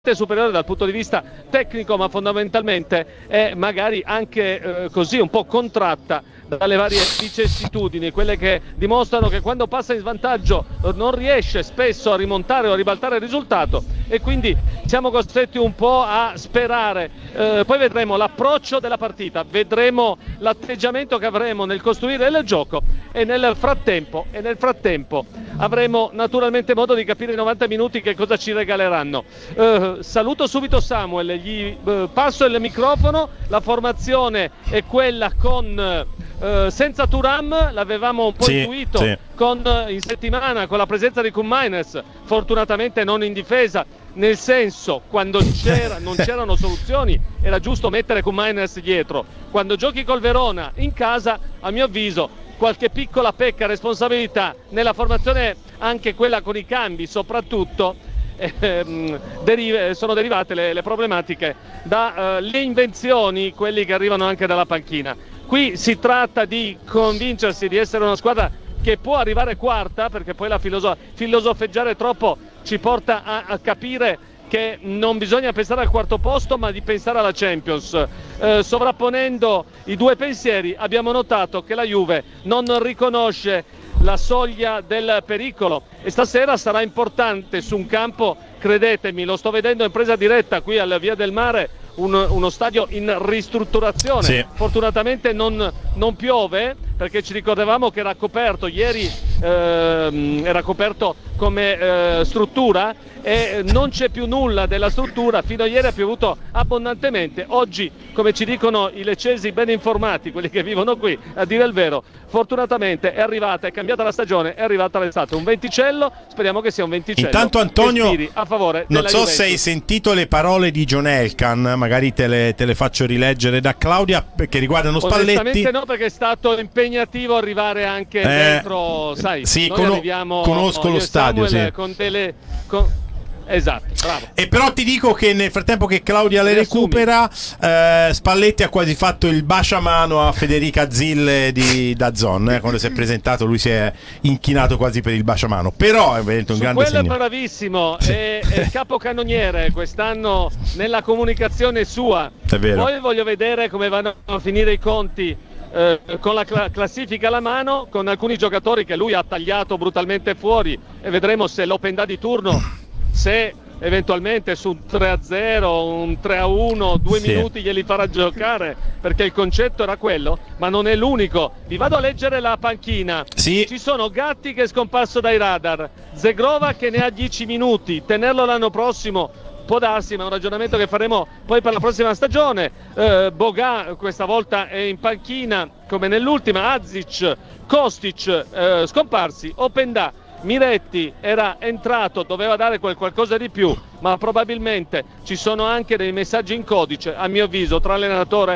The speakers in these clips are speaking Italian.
superiore dal punto di vista tecnico, ma fondamentalmente è magari anche così un po' contratta dalle varie vicissitudini, quelle che dimostrano che quando passa in svantaggio non riesce spesso a rimontare o a ribaltare il risultato, e quindi siamo costretti un po' a sperare. Poi vedremo l'approccio della partita, vedremo l'atteggiamento che avremo nel costruire il gioco, e nel frattempo avremo naturalmente modo di capire i 90 minuti che cosa ci regaleranno. Saluto subito Samuel, gli passo il microfono. La formazione è quella con senza Thuram, l'avevamo un po' intuito in settimana con la presenza di Koopmeiners, fortunatamente non in difesa, nel senso, quando non c'erano soluzioni era giusto mettere Koopmeiners dietro. Quando giochi col Verona in casa, a mio avviso, qualche piccola pecca, responsabilità nella formazione, anche quella con i cambi soprattutto, sono derivate le problematiche dalle invenzioni, quelli che arrivano anche dalla panchina. Qui si tratta di convincersi di essere una squadra che può arrivare quarta, perché poi la filosofeggiare troppo ci porta a capire che non bisogna pensare al quarto posto, ma di pensare alla Champions. Sovrapponendo i due pensieri, abbiamo notato che la Juve non riconosce la soglia del pericolo, e stasera sarà importante su un campo, credetemi, lo sto vedendo in presa diretta qui alla Via del Mare, uno stadio in ristrutturazione. Sì. Fortunatamente non piove, perché ci ricordavamo che era coperto ieri, era coperto come struttura, e non c'è più nulla della struttura. Fino a ieri ha piovuto abbondantemente. Oggi, come ci dicono i leccesi ben informati, quelli che vivono qui, a dire il vero, fortunatamente è cambiata la stagione, è arrivata l'estate. Un venticello, speriamo che sia un venticello. Intanto Antonio, a favore non so Juventus. se hai sentito le parole di John Elkann, magari te le faccio rileggere da Claudia, perché riguardano Spalletti. Onestamente no, perché è stato impegnativo arrivare anche dentro, sai, sì, noi arriviamo, conosco lo stadio, Samuel, sì. Esatto, bravo. E però ti dico che nel frattempo che Claudia le recupera, Spalletti ha quasi fatto il baciamano a Federica Zille di DAZN, quando si è presentato lui si è inchinato quasi per il baciamano, però è veramente un grande segno. Quello è bravissimo, è il capocannoniere quest'anno nella comunicazione sua. È vero. Poi voglio vedere come vanno a finire i conti con la classifica alla mano, con alcuni giocatori che lui ha tagliato brutalmente fuori, e vedremo se l'Open Day di turno, se eventualmente su un 3-0, un 3-1, 2 minuti glieli farà giocare, perché il concetto era quello, ma non è l'unico. Vi vado a leggere la panchina. Sì. Ci sono Gatti che è scomparso dai radar, Zegrova che ne ha 10 minuti, tenerlo l'anno prossimo può darsi, ma è un ragionamento che faremo poi per la prossima stagione. Boga questa volta è in panchina come nell'ultima, Azic, Kostic scomparsi, Openda, Miretti era entrato, doveva dare qualcosa di più, ma probabilmente ci sono anche dei messaggi in codice, a mio avviso, tra allenatore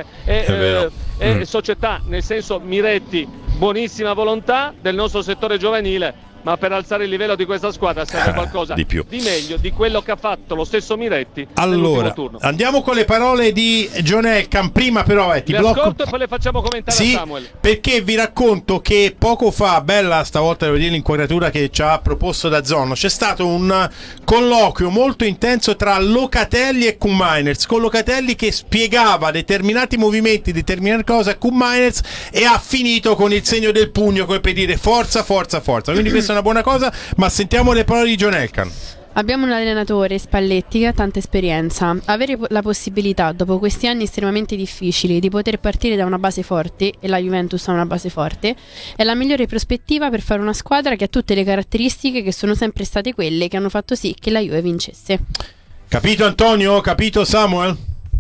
e società, nel senso, Miretti, buonissima volontà del nostro settore giovanile, ma per alzare il livello di questa squadra serve qualcosa di più, di meglio di quello che ha fatto lo stesso Miretti. Allora, turno. Andiamo con le parole di John Elkann. Prima però ti le blocco ascolto e poi le facciamo commentare a Samuel. Perché vi racconto che poco fa, bella stavolta devo dire l'inquadratura che ci ha proposto DAZN, c'è stato un colloquio molto intenso tra Locatelli e Koopmeiners, con Locatelli che spiegava determinati movimenti, determinate cose a Koopmeiners, e ha finito con il segno del pugno, come per dire forza, forza, forza. Quindi questa è una buona cosa, ma sentiamo le parole di John Elkann. Abbiamo un allenatore, Spalletti, che ha tanta esperienza. Avere la possibilità, dopo questi anni estremamente difficili, di poter partire da una base forte, e la Juventus ha una base forte, è la migliore prospettiva per fare una squadra che ha tutte le caratteristiche che sono sempre state quelle che hanno fatto sì che la Juve vincesse. Capito Antonio? Capito Samuel?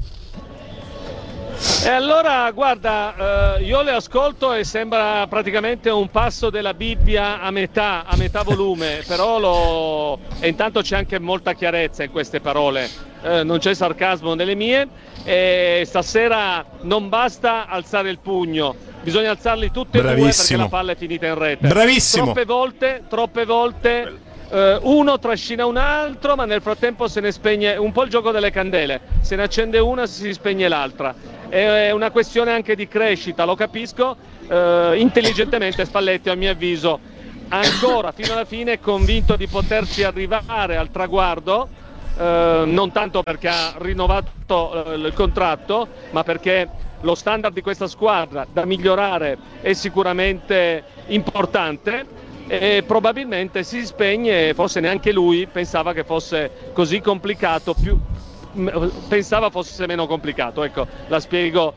E allora guarda, io le ascolto e sembra praticamente un passo della Bibbia a metà volume, però e intanto c'è anche molta chiarezza in queste parole, non c'è sarcasmo nelle mie, e stasera non basta alzare il pugno, bisogna alzarli tutti e due, perché la palla è finita in rete. Bravissimo. Troppe volte uno trascina un altro, ma nel frattempo se ne spegne un po' il gioco delle candele, se ne accende una si spegne l'altra. È una questione anche di crescita, lo capisco. Intelligentemente Spalletti, a mio avviso, ancora fino alla fine è convinto di poterci arrivare al traguardo, non tanto perché ha rinnovato il contratto, ma perché lo standard di questa squadra da migliorare è sicuramente importante e probabilmente si spegne, forse neanche lui pensava che fosse così complicato, pensava fosse meno complicato, ecco, la spiego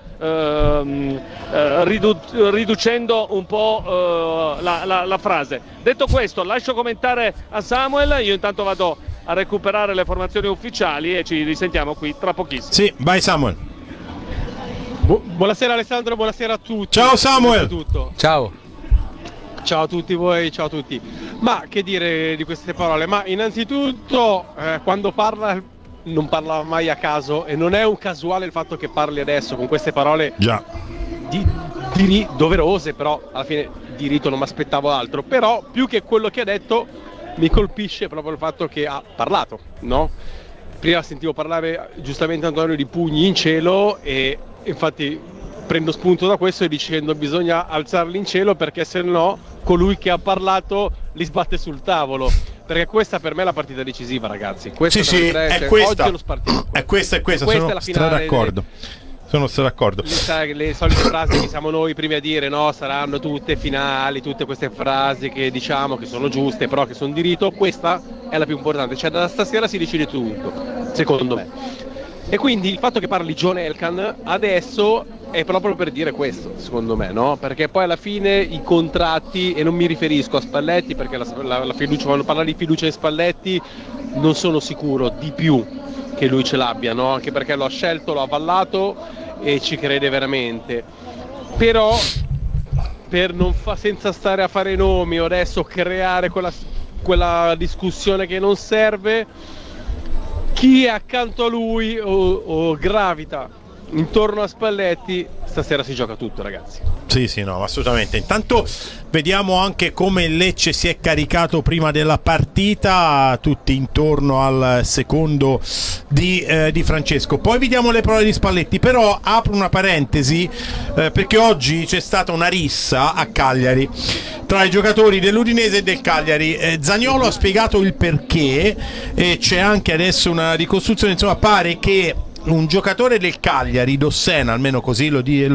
riducendo un po' la frase. Detto questo, lascio commentare a Samuel, io intanto vado a recuperare le formazioni ufficiali e ci risentiamo qui tra pochissimo. Sì, vai Samuel. Buonasera Alessandro, buonasera a tutti. Ciao Samuel. Ciao. Ciao a tutti voi, ciao a tutti. Ma che dire di queste parole? Ma innanzitutto quando parla non parla mai a caso e non è un casuale il fatto che parli adesso con queste parole doverose, però alla fine di rito non mi aspettavo altro. Però più che quello che ha detto mi colpisce proprio il fatto che ha parlato, no? Prima sentivo parlare giustamente Antonio di pugni in cielo e infatti prendo spunto da questo e dicendo bisogna alzarli in cielo perché se no colui che ha parlato li sbatte sul tavolo, perché questa per me è la partita decisiva, ragazzi. Questa è questa. Oggi è lo spartito. È questa, sono d'accordo. Sono d'accordo. Le solite frasi che siamo noi primi a dire, no? Saranno tutte finali, tutte queste frasi che diciamo che sono giuste, però che sono di rito. Questa è la più importante, cioè da stasera si decide tutto, secondo me. E quindi il fatto che parli John Elkann adesso è proprio per dire questo, secondo me, no? Perché poi alla fine i contratti, e non mi riferisco a Spalletti perché la fiducia, quando parla di fiducia in Spalletti non sono sicuro di più che lui ce l'abbia, no? Anche perché lo ha scelto, lo ha avallato e ci crede veramente. Però senza stare a fare nomi o adesso creare quella discussione che non serve, chi è accanto a lui o gravita intorno a Spalletti stasera si gioca tutto, ragazzi. Sì, no, assolutamente. Intanto vediamo anche come il Lecce si è caricato prima della partita, tutti intorno al secondo di Francesco. Poi vediamo le parole di Spalletti, però apro una parentesi perché oggi c'è stata una rissa a Cagliari tra i giocatori dell'Udinese e del Cagliari. Zaniolo ha spiegato il perché e c'è anche adesso una ricostruzione, insomma pare che un giocatore del Cagliari, Dossena, almeno così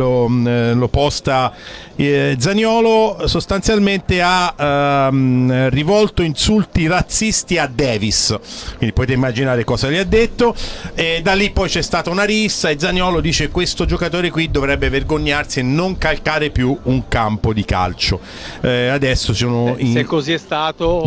lo posta Zaniolo, sostanzialmente ha rivolto insulti razzisti a Davis, quindi potete immaginare cosa gli ha detto, e da lì poi c'è stata una rissa e Zaniolo dice questo giocatore qui dovrebbe vergognarsi e non calcare più un campo di calcio. Adesso sono se così è stato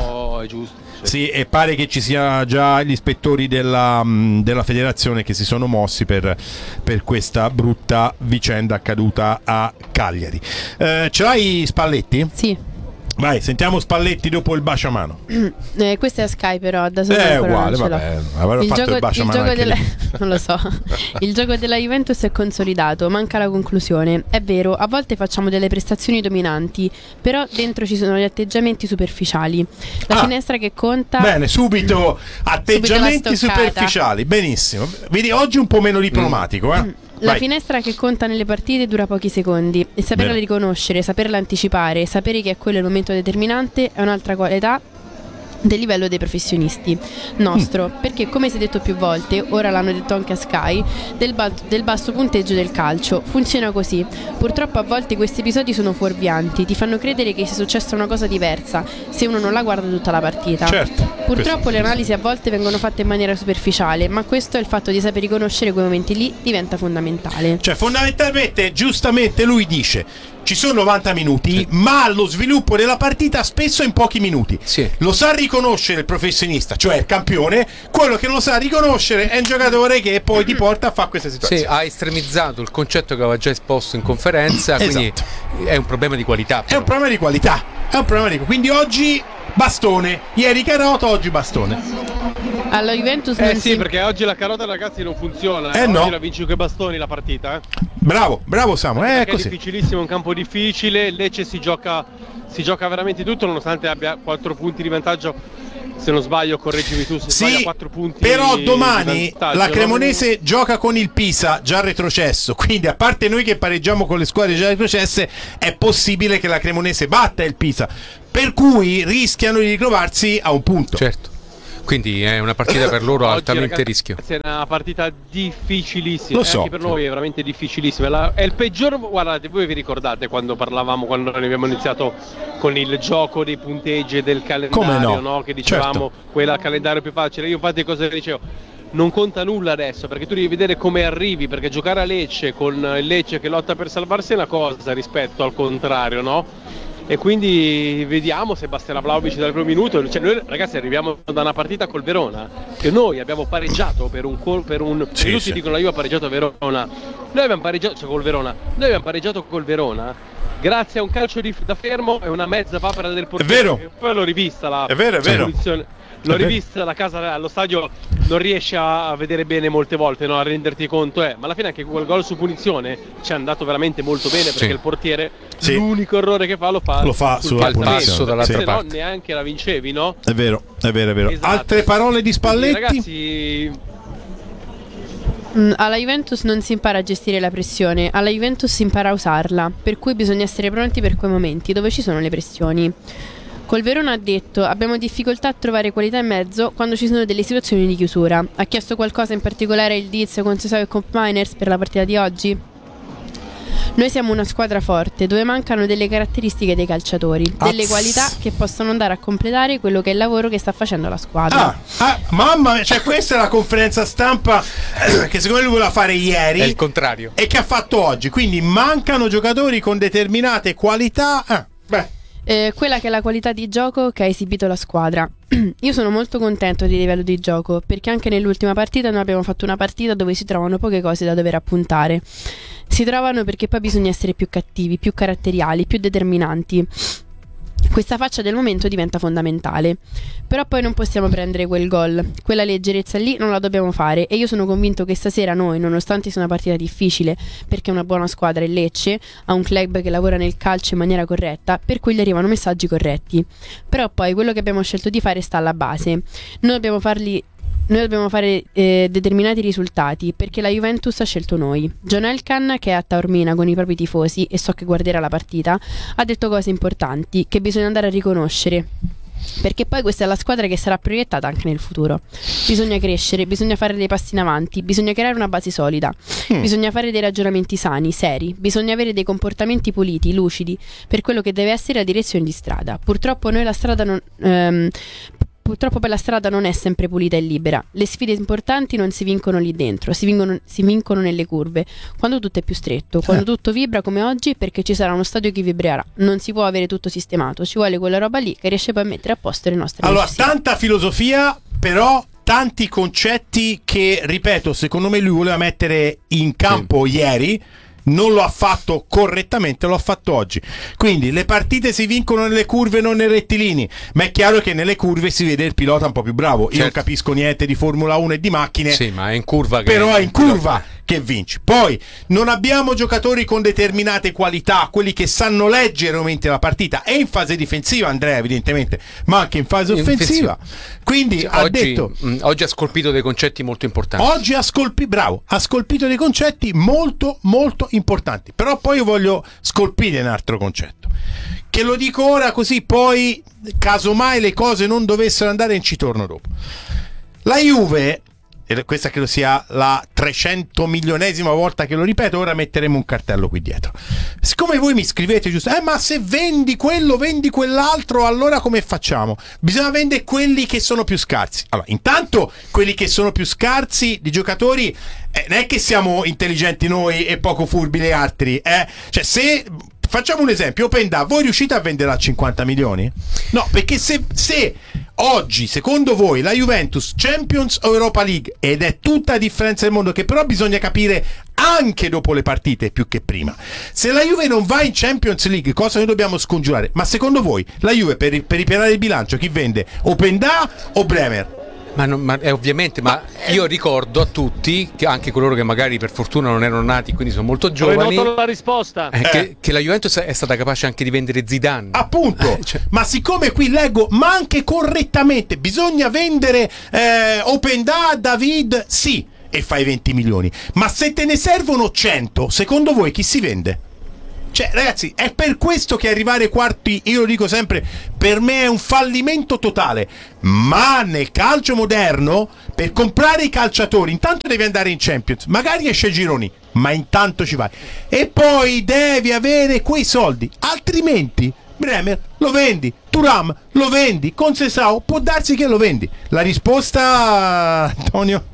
è giusto. Sì, e pare che ci sia già gli ispettori della federazione che si sono mossi per questa brutta vicenda accaduta a Cagliari. Ce l'hai Spalletti? Sì. Vai, sentiamo Spalletti dopo il baciamano. Questo è a Sky, però da solo è ancora uguale, non ce vabbè, l'ho. avrò fatto il baciamano Non lo so. Il gioco della Juventus è consolidato, manca la conclusione. È vero, a volte facciamo delle prestazioni dominanti, però dentro ci sono gli atteggiamenti superficiali. La finestra che conta. Bene, subito atteggiamenti superficiali. Benissimo. Vedi, oggi un po' meno diplomatico, La finestra che conta nelle partite dura pochi secondi e saperla riconoscere, saperla anticipare, sapere che è quello il momento determinante è un'altra qualità del livello dei professionisti nostro, perché come si è detto più volte, ora l'hanno detto anche a Sky, del basso punteggio del calcio funziona così. Purtroppo a volte questi episodi sono fuorvianti, ti fanno credere che sia successa una cosa diversa se uno non la guarda tutta la partita. Purtroppo le analisi a volte vengono fatte in maniera superficiale, ma questo è il fatto di saper riconoscere quei momenti lì diventa fondamentale. Cioè fondamentalmente, giustamente lui dice ci sono 90 minuti, ma lo sviluppo della partita spesso in pochi minuti. Lo sa riconoscere il professionista, cioè il campione. Quello che non lo sa riconoscere è un giocatore che poi ti porta a fare queste situazioni. Ha estremizzato il concetto che aveva già esposto in conferenza, quindi è un problema di qualità. È un problema di qualità. Quindi oggi bastone, ieri carota, oggi bastone. Alla Juventus perché oggi la carota, ragazzi, non funziona. Oggi la vinci con i bastoni la partita. Bravo Samu, è così. È difficilissimo, è un campo difficile. Lecce si gioca veramente tutto, nonostante abbia 4 punti di vantaggio. Se non sbaglio, correggimi tu se sbaglio, 4 punti. Però domani la Cremonese gioca con il Pisa già retrocesso, quindi a parte noi che pareggiamo con le squadre già retrocesse, è possibile che la Cremonese batta il Pisa, per cui rischiano di ritrovarsi a un punto. Certo. quindi è una partita per loro Oggi, altamente ragazzi, rischio. È una partita difficilissima, Lo so. anche per noi è veramente difficilissima. È il peggior, guardate, voi vi ricordate quando parlavamo, quando noi abbiamo iniziato con il gioco dei punteggi e del calendario, Come no? Che dicevamo, quella calendario più facile. Io infatti cosa dicevo? Non conta nulla adesso, perché tu devi vedere come arrivi, perché giocare a Lecce con il Lecce che lotta per salvarsi è una cosa rispetto al contrario, no? E quindi vediamo se basterà Vlahovic dal primo minuto. Cioè, noi ragazzi arriviamo da una partita col Verona che noi abbiamo pareggiato per un Sì, tutti sì. dicono la Juve ha pareggiato a Verona. Noi abbiamo pareggiato col Verona. Noi abbiamo pareggiato col Verona grazie a un calcio da fermo e una mezza papera del portiere. È vero. E poi l'ho rivista la È vero. punizione. L'ho rivista da casa allo stadio, non riesci a vedere bene molte volte, no? A renderti conto, ma alla fine anche quel gol su punizione ci è andato veramente molto bene, perché Sì. il portiere Sì. l'unico errore che fa lo fa Sul sul al punizione. passo dall'altra se no parte. neanche la vincevi, no? È vero. Esatto. Altre parole di Spalletti? Quindi, ragazzi, Alla Juventus non si impara a gestire la pressione, alla Juventus si impara a usarla, per cui bisogna essere pronti per quei momenti dove ci sono le pressioni. Col Verona ha detto: abbiamo difficoltà a trovare qualità in mezzo quando ci sono delle situazioni di chiusura. Ha chiesto qualcosa in particolare il Diz con Sesao e con Miners per la partita di oggi? Noi siamo una squadra forte dove mancano delle caratteristiche dei calciatori, delle qualità che possono andare a completare quello che è il lavoro che sta facendo la squadra. Mamma mia, cioè questa è la conferenza stampa che secondo me lui voleva fare ieri È il contrario. e che ha fatto oggi. Quindi mancano giocatori con determinate qualità. Quella che è la qualità di gioco che ha esibito la squadra. Io sono molto contento di livello di gioco, perché anche nell'ultima partita noi abbiamo fatto una partita dove si trovano poche cose da dover appuntare. Si trovano perché poi bisogna essere più cattivi, più caratteriali, più determinanti. Questa faccia del momento diventa fondamentale. Però poi non possiamo prendere quel gol. Quella leggerezza lì non la dobbiamo fare. E io sono convinto che stasera noi, nonostante sia una partita difficile, perché è una buona squadra il Lecce, ha un club che lavora nel calcio in maniera corretta, per cui gli arrivano messaggi corretti. Però poi quello che abbiamo scelto di fare sta alla base. Noi dobbiamo fare determinati risultati, perché la Juventus ha scelto noi. John Elkann, che è a Taormina con i propri tifosi e so che guarderà la partita, ha detto cose importanti che bisogna andare a riconoscere, perché poi questa è la squadra che sarà proiettata anche nel futuro. Bisogna crescere, bisogna fare dei passi in avanti, bisogna creare una base solida, bisogna fare dei ragionamenti sani, seri, bisogna avere dei comportamenti puliti, lucidi, per quello che deve essere la direzione di strada. Purtroppo per la strada non è sempre pulita e libera. Le sfide importanti non si vincono lì dentro, si vincono nelle curve, quando tutto è più stretto, quando tutto vibra come oggi, perché ci sarà uno stadio che vibrerà. Non si può avere tutto sistemato, ci vuole quella roba lì che riesce poi a mettere a posto le nostre necessità. Tanta filosofia, però tanti concetti che, ripeto, secondo me lui voleva mettere in campo ieri. Non lo ha fatto correttamente, lo ha fatto oggi. Quindi le partite si vincono nelle curve, non nei rettilini. Ma è chiaro che nelle curve si vede il pilota un po' più bravo. Io non capisco niente di Formula 1 e di macchine. Sì, ma è in curva però è in curva che vinci. Poi non abbiamo giocatori con determinate qualità, quelli che sanno leggere ovviamente la partita, e in fase difensiva Andrea evidentemente, ma anche in fase offensiva. Quindi oggi ha scolpito dei concetti molto importanti. Oggi ha scolpito dei concetti molto molto importanti. Però poi io voglio scolpire un altro concetto, che lo dico ora, così poi casomai le cose non dovessero andare in ci torno dopo. La Juve, e questa credo sia la 300 milionesima volta che lo ripeto, ora metteremo un cartello qui dietro. Siccome voi mi scrivete giusto, ma se vendi quello, vendi quell'altro, allora come facciamo? Bisogna vendere quelli che sono più scarsi. Allora, intanto quelli che sono più scarsi di giocatori, non è che siamo intelligenti noi e poco furbi gli altri, cioè se facciamo un esempio, Openda, voi riuscite a vendere a 50 milioni? No, perché se oggi, secondo voi, la Juventus Champions o Europa League, ed è tutta la differenza del mondo, che però bisogna capire anche dopo le partite più che prima, se la Juve non va in Champions League, cosa noi dobbiamo scongiurare? Ma secondo voi la Juve per ripianare il bilancio chi vende? Openda o Bremer? Ovviamente, io ricordo a tutti, che anche coloro che magari per fortuna non erano nati, quindi sono molto giovani, noto la risposta. che la Juventus è stata capace anche di vendere Zidane. Appunto, ma siccome qui leggo, ma anche correttamente, bisogna vendere Openda, David, sì, e fai 20 milioni. Ma se te ne servono 100, secondo voi chi si vende? Cioè, ragazzi, è per questo che arrivare ai quarti, io lo dico sempre, per me è un fallimento totale. Ma nel calcio moderno, per comprare i calciatori, intanto devi andare in Champions, magari esce gironi, ma intanto ci vai. E poi devi avere quei soldi, altrimenti Bremer lo vendi, Thuram lo vendi, Conceição può darsi che lo vendi. La risposta, Antonio?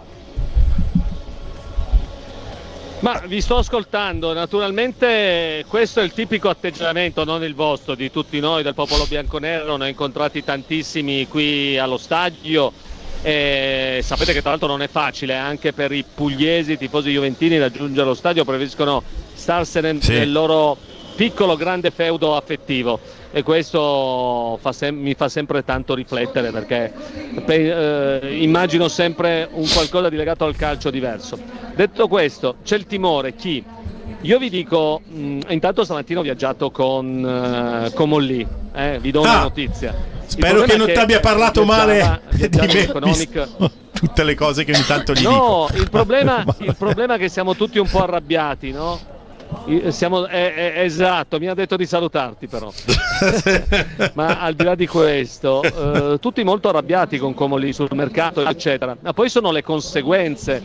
Ma vi sto ascoltando, naturalmente questo è il tipico atteggiamento, non il vostro, di tutti noi del popolo bianconero, ne ho incontrati tantissimi qui allo stadio e sapete che tra l'altro non è facile anche per i pugliesi, i tifosi juventini, raggiungere lo stadio, preferiscono starsene nel loro piccolo grande feudo affettivo e questo mi fa sempre tanto riflettere perché immagino sempre un qualcosa di legato al calcio diverso. Detto questo, c'è il timore, chi? Io vi dico, intanto stamattina ho viaggiato con Molli, vi do una notizia. Spero che non ti abbia parlato male di me, economico. Tutte le cose che ogni tanto gli dico. No, il problema è che siamo tutti un po' arrabbiati, no? Esatto, mi ha detto di salutarti però. Ma al di là di questo, tutti molto arrabbiati con Comolli sul mercato eccetera, ma poi sono le conseguenze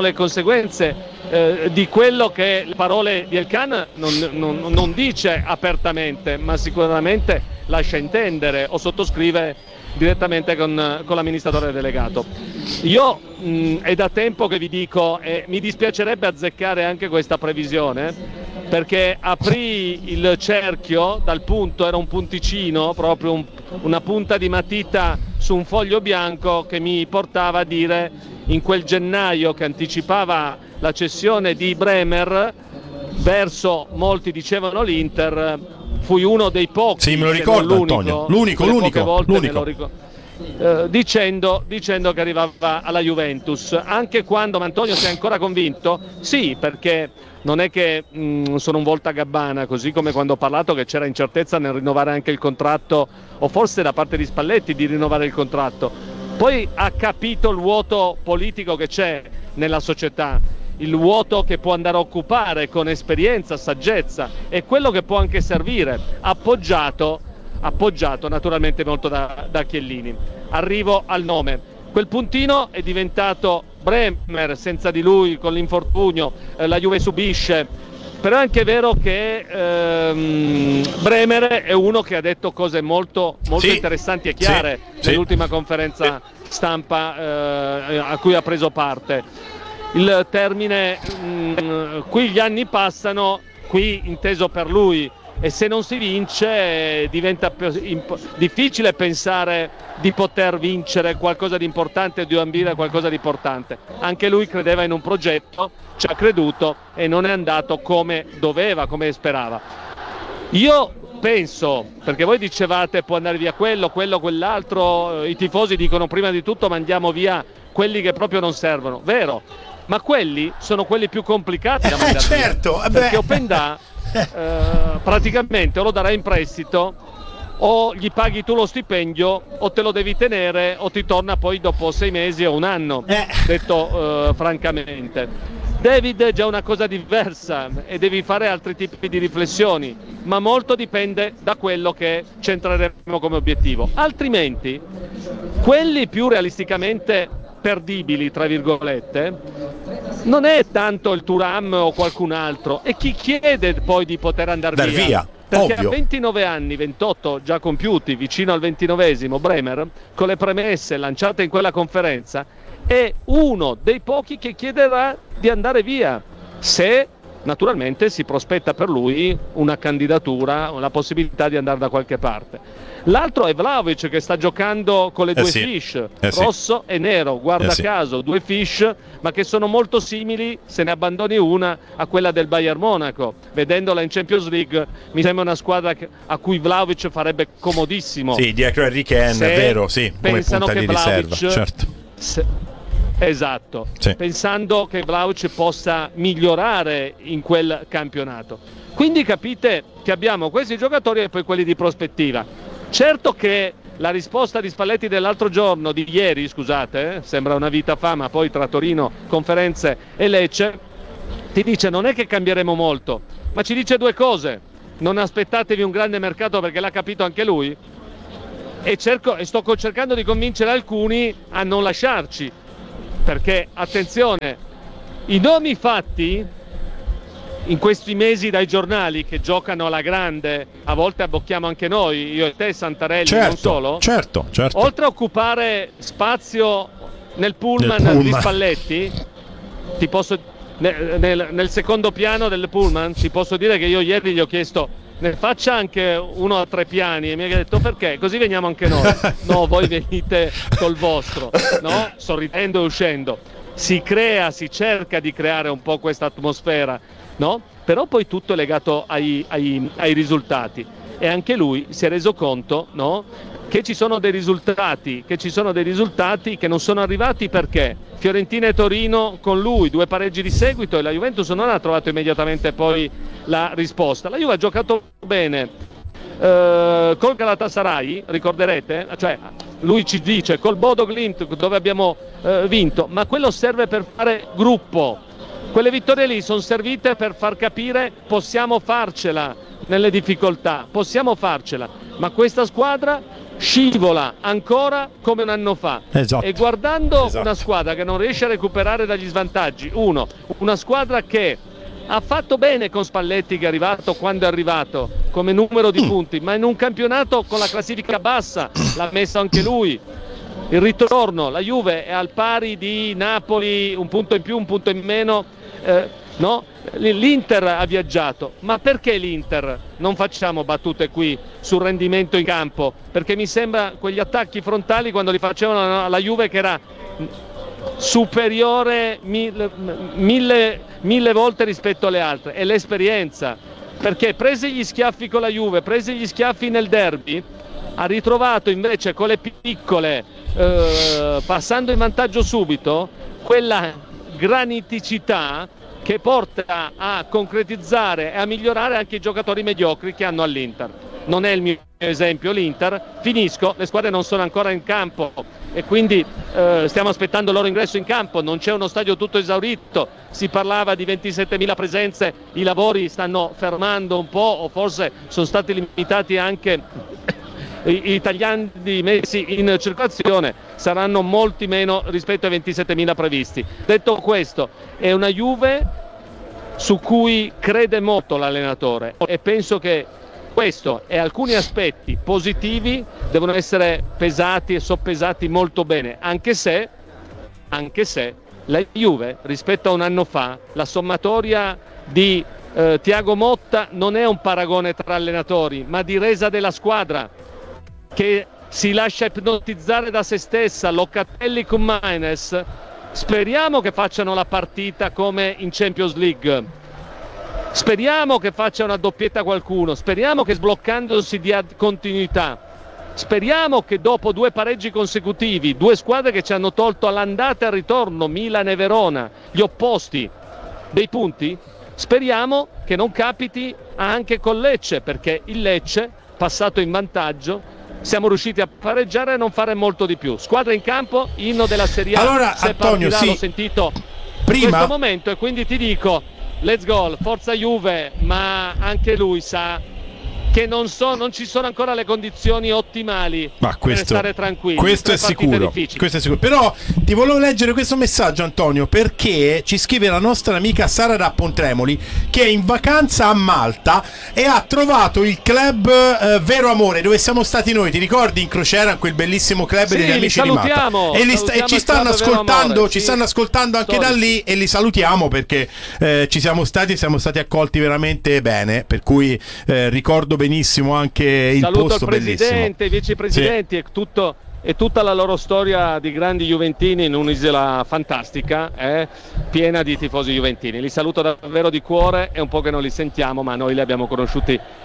di quello che le parole di Elkan non dice apertamente, ma sicuramente lascia intendere o sottoscrive direttamente con l'amministratore delegato. Io è da tempo che vi dico, mi dispiacerebbe azzeccare anche questa previsione, perché aprì il cerchio dal punto, era un punticino, proprio una punta di matita su un foglio bianco che mi portava a dire, in quel gennaio che anticipava la cessione di Bremer verso, molti dicevano, l'Inter, fui uno dei pochi, sì, me lo ricordo, Antonio, l'unico. Dicendo che arrivava alla Juventus, anche quando, ma Antonio, sei ancora convinto? Sì, perché non è che sono un voltagabbana, così come quando ho parlato che c'era incertezza nel rinnovare anche il contratto, o forse da parte di Spalletti di rinnovare il contratto. Poi ha capito il vuoto politico che c'è nella società, il vuoto che può andare a occupare con esperienza, saggezza, e quello che può anche servire, appoggiato naturalmente molto da Chiellini. Arrivo al nome, quel puntino è diventato Bremer, senza di lui con l'infortunio la Juve subisce, però è anche vero che Bremer è uno che ha detto cose molto interessanti e chiare nell'ultima conferenza stampa a cui ha preso parte. Il termine qui gli anni passano, qui inteso per lui, e se non si vince diventa difficile pensare di poter vincere qualcosa di importante, di ambire a qualcosa di importante. Anche lui credeva in un progetto, ci ha creduto e non è andato come doveva, come sperava. Io penso, perché voi dicevate può andare via quello, quell'altro, i tifosi dicono prima di tutto mandiamo via quelli che proprio non servono, vero? Ma quelli sono quelli più complicati da mandare certo, via, perché Openda praticamente o lo darai in prestito o gli paghi tu lo stipendio o te lo devi tenere o ti torna poi dopo 6 mesi o un anno, detto francamente. David è già una cosa diversa e devi fare altri tipi di riflessioni, ma molto dipende da quello che centreremo come obiettivo. Altrimenti quelli più realisticamente perdibili, tra virgolette, non è tanto il Thuram o qualcun altro, è chi chiede poi di poter andare via. Perché ovvio. A 29 anni, 28 già compiuti, vicino al 29esimo, Bremer, con le premesse lanciate in quella conferenza, è uno dei pochi che chiederà di andare via, se naturalmente si prospetta per lui una candidatura, una possibilità di andare da qualche parte. L'altro è Vlahovic, che sta giocando con le due fish, rosso e nero, guarda caso, due fish, ma che sono molto simili, se ne abbandoni una, a quella del Bayern Monaco. Vedendola in Champions League mi sembra una squadra a cui Vlahovic farebbe comodissimo. Sì, dietro Harry Kane, è vero, sì, come punta di riserva, certo. Esatto, pensando che Vlahovic possa migliorare in quel campionato. Quindi capite che abbiamo questi giocatori e poi quelli di prospettiva. Certo che la risposta di Spalletti dell'altro giorno, di ieri scusate, sembra una vita fa, ma poi tra Torino, Conferenze e Lecce, ti dice non è che cambieremo molto, ma ci dice due cose: non aspettatevi un grande mercato, perché l'ha capito anche lui, e sto cercando di convincere alcuni a non lasciarci, perché attenzione, i nomi fatti in questi mesi dai giornali, che giocano alla grande, a volte abbocchiamo anche noi, io e te, Santarelli, non solo, certo. oltre a occupare spazio nel pullman di Spalletti, ti posso, nel secondo piano del pullman, ti posso dire che io ieri gli ho chiesto: ne faccia anche uno a 3 piani, e mi ha detto: perché? Così veniamo anche noi. No, voi venite col vostro, no? Sorridendo e uscendo. Si cerca di creare un po' questa atmosfera, no? Però poi tutto è legato ai risultati, e anche lui si è reso conto, no? Che ci sono dei risultati che non sono arrivati, perché Fiorentina e Torino con lui 2 pareggi di seguito, e la Juventus non ha trovato immediatamente poi la risposta. La Juve ha giocato bene col Galatasaray, ricorderete, cioè lui ci dice col Bodo Glimt, dove abbiamo vinto, ma quello serve per fare gruppo. Quelle vittorie lì sono servite per far capire: possiamo farcela nelle difficoltà, possiamo farcela, ma questa squadra scivola ancora come un anno fa. Esatto. E guardando una squadra che non riesce a recuperare dagli svantaggi, una squadra che ha fatto bene con Spalletti, che è arrivato quando è arrivato come numero di punti, ma in un campionato con la classifica bassa l'ha messa anche lui. Il ritorno, la Juve è al pari di Napoli, un punto in più, un punto in meno, no? L'Inter ha viaggiato, ma perché l'Inter? Non facciamo battute qui sul rendimento in campo, perché mi sembra quegli attacchi frontali quando li facevano alla Juve, che era superiore mille volte rispetto alle altre, e l'esperienza, perché presi gli schiaffi con la Juve, presi gli schiaffi nel derby, ha ritrovato invece con le piccole, passando in vantaggio subito, quella graniticità che porta a concretizzare e a migliorare anche i giocatori mediocri che hanno all'Inter. Non è il mio esempio l'Inter, finisco, le squadre non sono ancora in campo e quindi stiamo aspettando il loro ingresso in campo, non c'è uno stadio tutto esaurito, si parlava di 27.000 presenze, i lavori stanno fermando un po', o forse sono stati limitati anche gli italiani messi in circolazione, saranno molti meno rispetto ai 27.000 previsti. Detto questo, è una Juve su cui crede molto l'allenatore, e penso che questo e alcuni aspetti positivi devono essere pesati e soppesati molto bene, anche se la Juve rispetto a un anno fa, la sommatoria di Thiago Motta non è un paragone tra allenatori, ma di resa della squadra, che si lascia ipnotizzare da se stessa. Locatelli con Maines, speriamo che facciano la partita come in Champions League, speriamo che faccia una doppietta qualcuno, speriamo che sbloccandosi dia continuità, speriamo che dopo 2 pareggi consecutivi, 2 squadre che ci hanno tolto all'andata e al ritorno, Milan e Verona, gli opposti dei punti, speriamo che non capiti anche con Lecce, perché il Lecce, passato in vantaggio, siamo riusciti a pareggiare e non fare molto di più. Squadra in campo, inno della Serie A. Allora, se Antonio, partirà, l'ho sentito in questo momento, e quindi ti dico: let's go, forza Juve, ma anche lui sa che non ci sono ancora le condizioni ottimali per stare tranquilli. Questo è sicuro. Però ti volevo leggere questo messaggio, Antonio, perché ci scrive la nostra amica Sara da Pontremoli, che è in vacanza a Malta e ha trovato il club Vero Amore, dove siamo stati noi, ti ricordi, in crociera, quel bellissimo club degli amici di Malta, e ci stanno ascoltando, stanno ascoltando anche da lì, e li salutiamo perché siamo stati accolti veramente bene, per cui ricordo benissimo anche il saluto posto al presidente, bellissimo. i vicepresidenti, sì. E tutta la loro storia di grandi juventini in un'isola fantastica, piena di tifosi juventini. Li saluto davvero di cuore, è un po' che non li sentiamo, ma noi li abbiamo conosciuti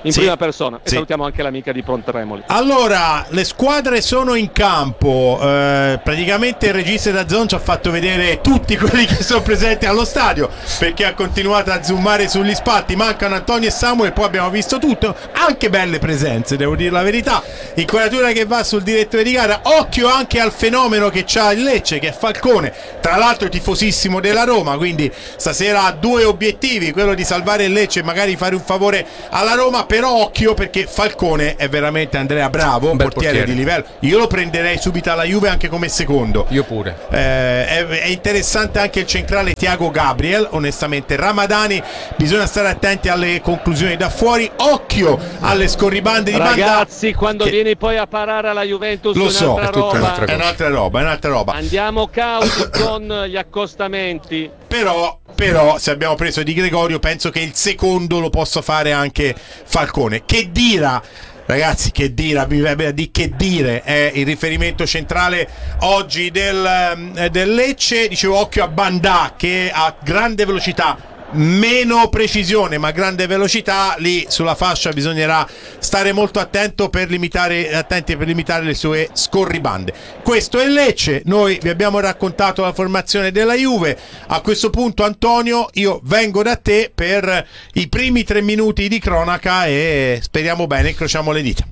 in Sì, prima persona. E sì. salutiamo anche l'amica di Pontremoli. Allora, le squadre sono in campo. Praticamente il regista da Zone ci ha fatto vedere tutti quelli che sono presenti allo stadio, perché ha continuato a zoomare sugli spalti. Mancano Antonio e Samuel, poi abbiamo visto tutto, anche belle presenze, devo dire la verità. Inquadratura che va sul direttore di gara. Occhio anche al fenomeno che c'ha il Lecce, che è Falcone, tra l'altro tifosissimo della Roma, quindi stasera ha due obiettivi, quello di salvare il Lecce e magari fare un favore alla Roma. Però occhio, perché Falcone è veramente, Andrea, bravo, un portiere di livello. Io lo prenderei subito alla Juve anche come secondo. Io pure. È interessante anche il centrale Thiago Gabriel, onestamente. Ramadani, bisogna stare attenti alle conclusioni da fuori. Occhio alle scorribande di Banda. Ragazzi, quando vieni poi a parare alla Juventus, Lo so, un'altra è tutta roba. un'altra cosa. È un'altra roba. Andiamo cauti con gli accostamenti. Però se abbiamo preso Di Gregorio, penso che il secondo lo possa fare anche Falcone. Che dira, ragazzi, che dire, è il riferimento centrale oggi del Lecce. Dicevo, occhio a Bandà, che ha grande velocità, meno precisione ma grande velocità. Lì sulla fascia bisognerà stare molto attenti per limitare le sue scorribande. Questo è il Lecce, noi vi abbiamo raccontato la formazione della Juve. A questo punto, Antonio, io vengo da te per i primi 3 minuti di cronaca e speriamo bene, incrociamo le dita.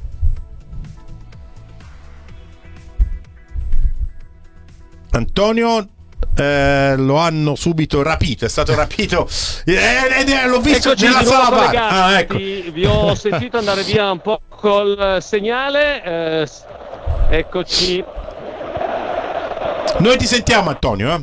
Antonio, lo hanno subito rapito, è stato rapito, l'ho visto nella sala bar. Ecco. Vi ho sentito andare via un po' col segnale, eccoci. Noi ti sentiamo, Antonio,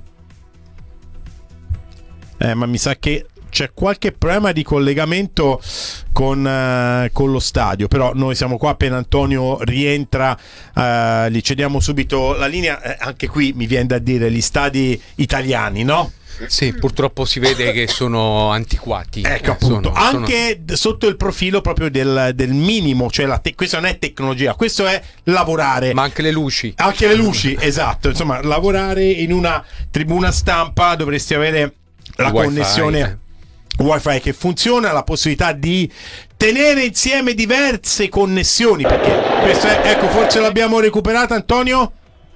ma mi sa che c'è qualche problema di collegamento con lo stadio, però noi siamo qua. Appena Antonio rientra gli cediamo subito la linea. Anche qui mi viene da dire gli stadi italiani, no? Sì, purtroppo si vede che sono antiquati. Ecco, appunto, anche sotto il profilo proprio del minimo, cioè questa non è tecnologia, questo è lavorare. Ma anche le luci. Anche le luci, esatto. Insomma, lavorare in una tribuna stampa dovresti avere la connessione Wi-Fi che funziona, la possibilità di tenere insieme diverse connessioni, perché questo è, ecco, forse l'abbiamo recuperata, Antonio.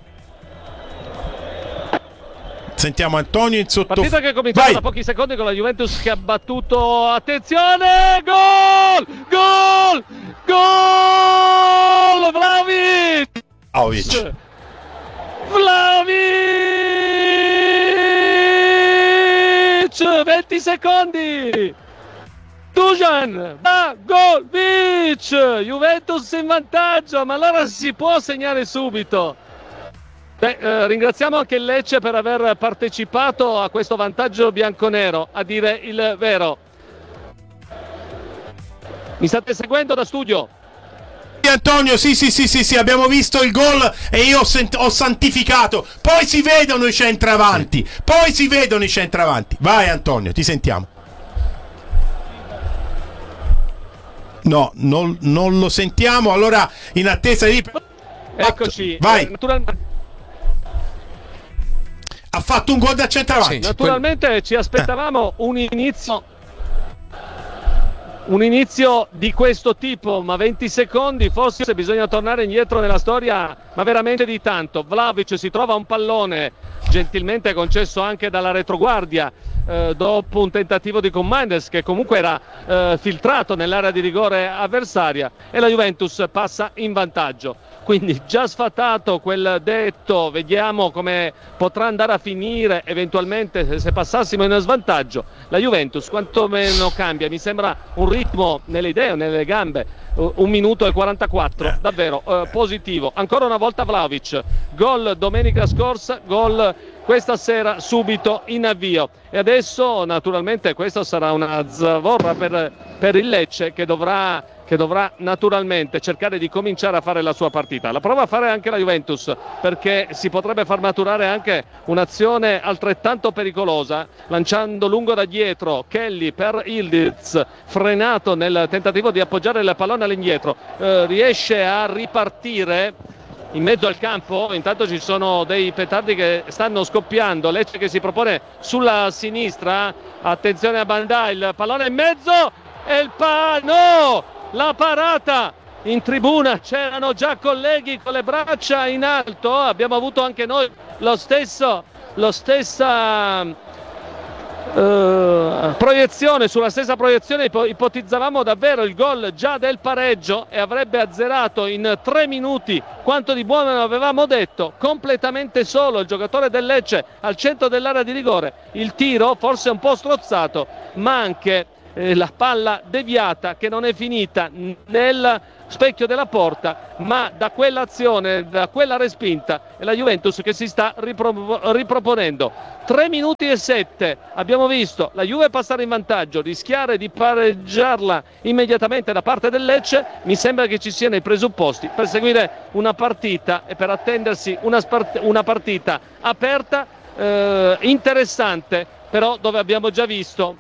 Sentiamo Antonio in sotto. Partita che è cominciata da pochi secondi con la Juventus che ha battuto, attenzione, gol! Vlahovic! 20 secondi! Dujan, Vlahovic! Juventus in vantaggio, ma allora si può segnare subito. Ringraziamo anche il Lecce per aver partecipato a questo vantaggio bianconero, a dire il vero. Mi state seguendo da studio? Antonio, sì, abbiamo visto il gol e io ho santificato. Poi si vedono i centravanti. Vai Antonio, ti sentiamo. No, non lo sentiamo. Allora, in attesa di... Eccoci. Vai. Ha fatto un gol da centravanti. Sì, naturalmente ci aspettavamo un inizio di questo tipo, ma 20 secondi, forse bisogna tornare indietro nella storia, ma veramente di tanto. Vlahovic si trova un pallone gentilmente concesso anche dalla retroguardia dopo un tentativo di Koumanides che comunque era filtrato nell'area di rigore avversaria, e la Juventus passa in vantaggio. Quindi già sfatato quel detto, vediamo come potrà andare a finire eventualmente se passassimo in svantaggio. La Juventus quantomeno cambia, mi sembra un ritmo nelle idee, nelle gambe, 1 minuto e 44, davvero positivo. Ancora una volta Vlahovic, gol domenica scorsa, gol questa sera subito in avvio, e adesso naturalmente questa sarà una zavorra per il Lecce che dovrà naturalmente cercare di cominciare a fare la sua partita. La prova a fare anche la Juventus, perché si potrebbe far maturare anche un'azione altrettanto pericolosa, lanciando lungo da dietro Kelly per Ildiz, frenato nel tentativo di appoggiare il pallone all'indietro, riesce a ripartire in mezzo al campo. Intanto ci sono dei petardi che stanno scoppiando. Lecce che si propone sulla sinistra, attenzione a Bandà, il pallone in mezzo, e il no! La parata in tribuna, c'erano già colleghi con le braccia in alto, abbiamo avuto anche noi lo stessa proiezione, sulla stessa proiezione ipotizzavamo davvero il gol già del pareggio e avrebbe azzerato in 3 minuti quanto di buono avevamo detto. Completamente solo il giocatore del Lecce al centro dell'area di rigore, il tiro forse un po' strozzato, ma anche la palla deviata che non è finita nel specchio della porta, ma da quell'azione, da quella respinta, è la Juventus che si sta riproponendo. 3 minuti e 7 abbiamo visto la Juve passare in vantaggio, rischiare di pareggiarla immediatamente da parte del Lecce. Mi sembra che ci siano i presupposti per seguire una partita e per attendersi una partita aperta, interessante, però dove abbiamo già visto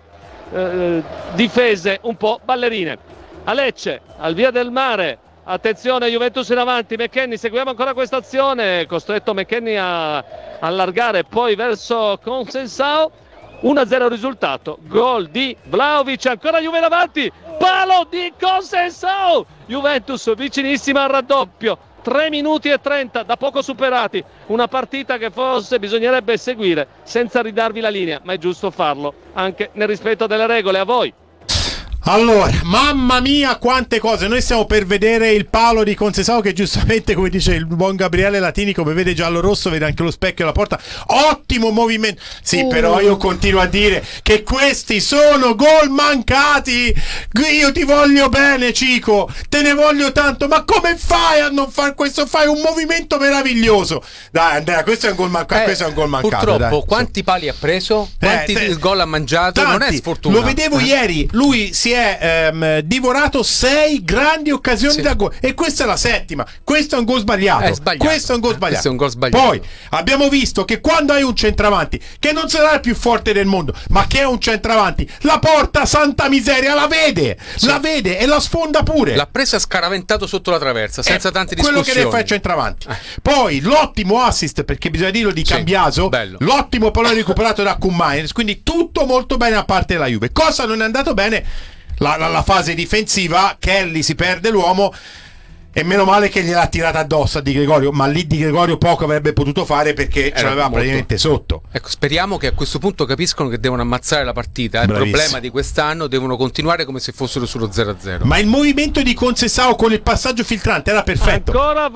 difese un po' ballerine. A Lecce, al Via del Mare, attenzione, Juventus in avanti, McKennie, seguiamo ancora questa azione, costretto McKennie a allargare poi verso Consensao. 1-0 risultato, gol di Vlahovic, ancora Juve in avanti, palo di Consensao, Juventus vicinissima al raddoppio. 3 minuti e 30 da poco superati, una partita che forse bisognerebbe seguire senza ridarvi la linea, ma è giusto farlo anche nel rispetto delle regole. A voi. Allora, mamma mia quante cose, noi stiamo per vedere il palo di Consensao che giustamente, come dice il buon Gabriele Latini, come vede giallo-rosso, vede anche lo specchio della porta, ottimo movimento, sì, però io continuo a dire che questi sono gol mancati. Io ti voglio bene, Cico, te ne voglio tanto, ma come fai a non far questo? Fai un movimento meraviglioso. Dai Andrea, questo è un gol mancato, questo è un gol mancato. Purtroppo, dai. Quanti pali ha preso? Quanti gol ha mangiato? Tanti. Non è sfortuna. Lo vedevo ieri, lui si è divorato 6 grandi occasioni da gol e questa è la settima. Questo è un gol sbagliato. Questo è un gol sbagliato. Poi abbiamo visto che quando hai un centravanti che non sarà il più forte del mondo, ma che è un centravanti, la porta, santa miseria, la vede e la sfonda pure. L'ha presa scaraventato sotto la traversa senza tante discussioni. Quello che deve fare il centravanti. Poi l'ottimo assist, perché bisogna dirlo, di Cambiaso, l'ottimo pallone recuperato da Koeman, quindi tutto molto bene a parte della Juve. Cosa non è andato bene? La fase difensiva, Kelly si perde l'uomo e meno male che gliel'ha tirata addosso a Di Gregorio, ma lì Di Gregorio poco avrebbe potuto fare perché ce l'aveva praticamente sotto. Ecco, speriamo che a questo punto capiscono che devono ammazzare la partita. Il problema di quest'anno, devono continuare come se fossero sullo 0-0. Ma il movimento di Consensao con il passaggio filtrante era perfetto. Ancora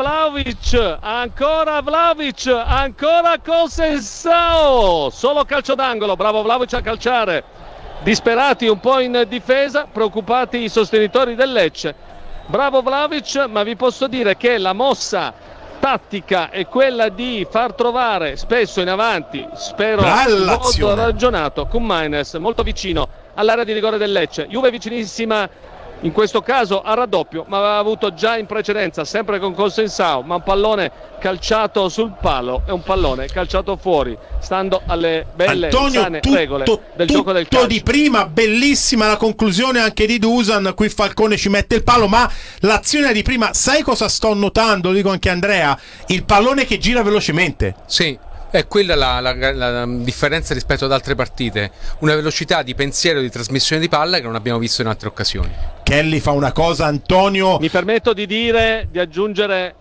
Vlahovic, ancora Consensao, solo calcio d'angolo, bravo Vlahovic a calciare. Disperati un po' in difesa, preoccupati i sostenitori del Lecce. Bravo Vlahovic, ma vi posso dire che la mossa tattica è quella di far trovare spesso in avanti, spero molto ragionato, Koeman molto vicino all'area di rigore del Lecce. Juve vicinissima in questo caso a raddoppio, ma aveva avuto già in precedenza, sempre con Consensao, ma un pallone calciato sul palo e un pallone calciato fuori, stando alle belle sane regole del gioco del calcio. Di prima, bellissima la conclusione anche di Dusan, qui Falcone ci mette il palo, ma l'azione di prima, sai cosa sto notando? Lo dico anche a Andrea, il pallone che gira velocemente. Sì. È quella la differenza rispetto ad altre partite, una velocità di pensiero, di trasmissione di palla che non abbiamo visto in altre occasioni. Kelly fa una cosa, Antonio. Mi permetto di aggiungere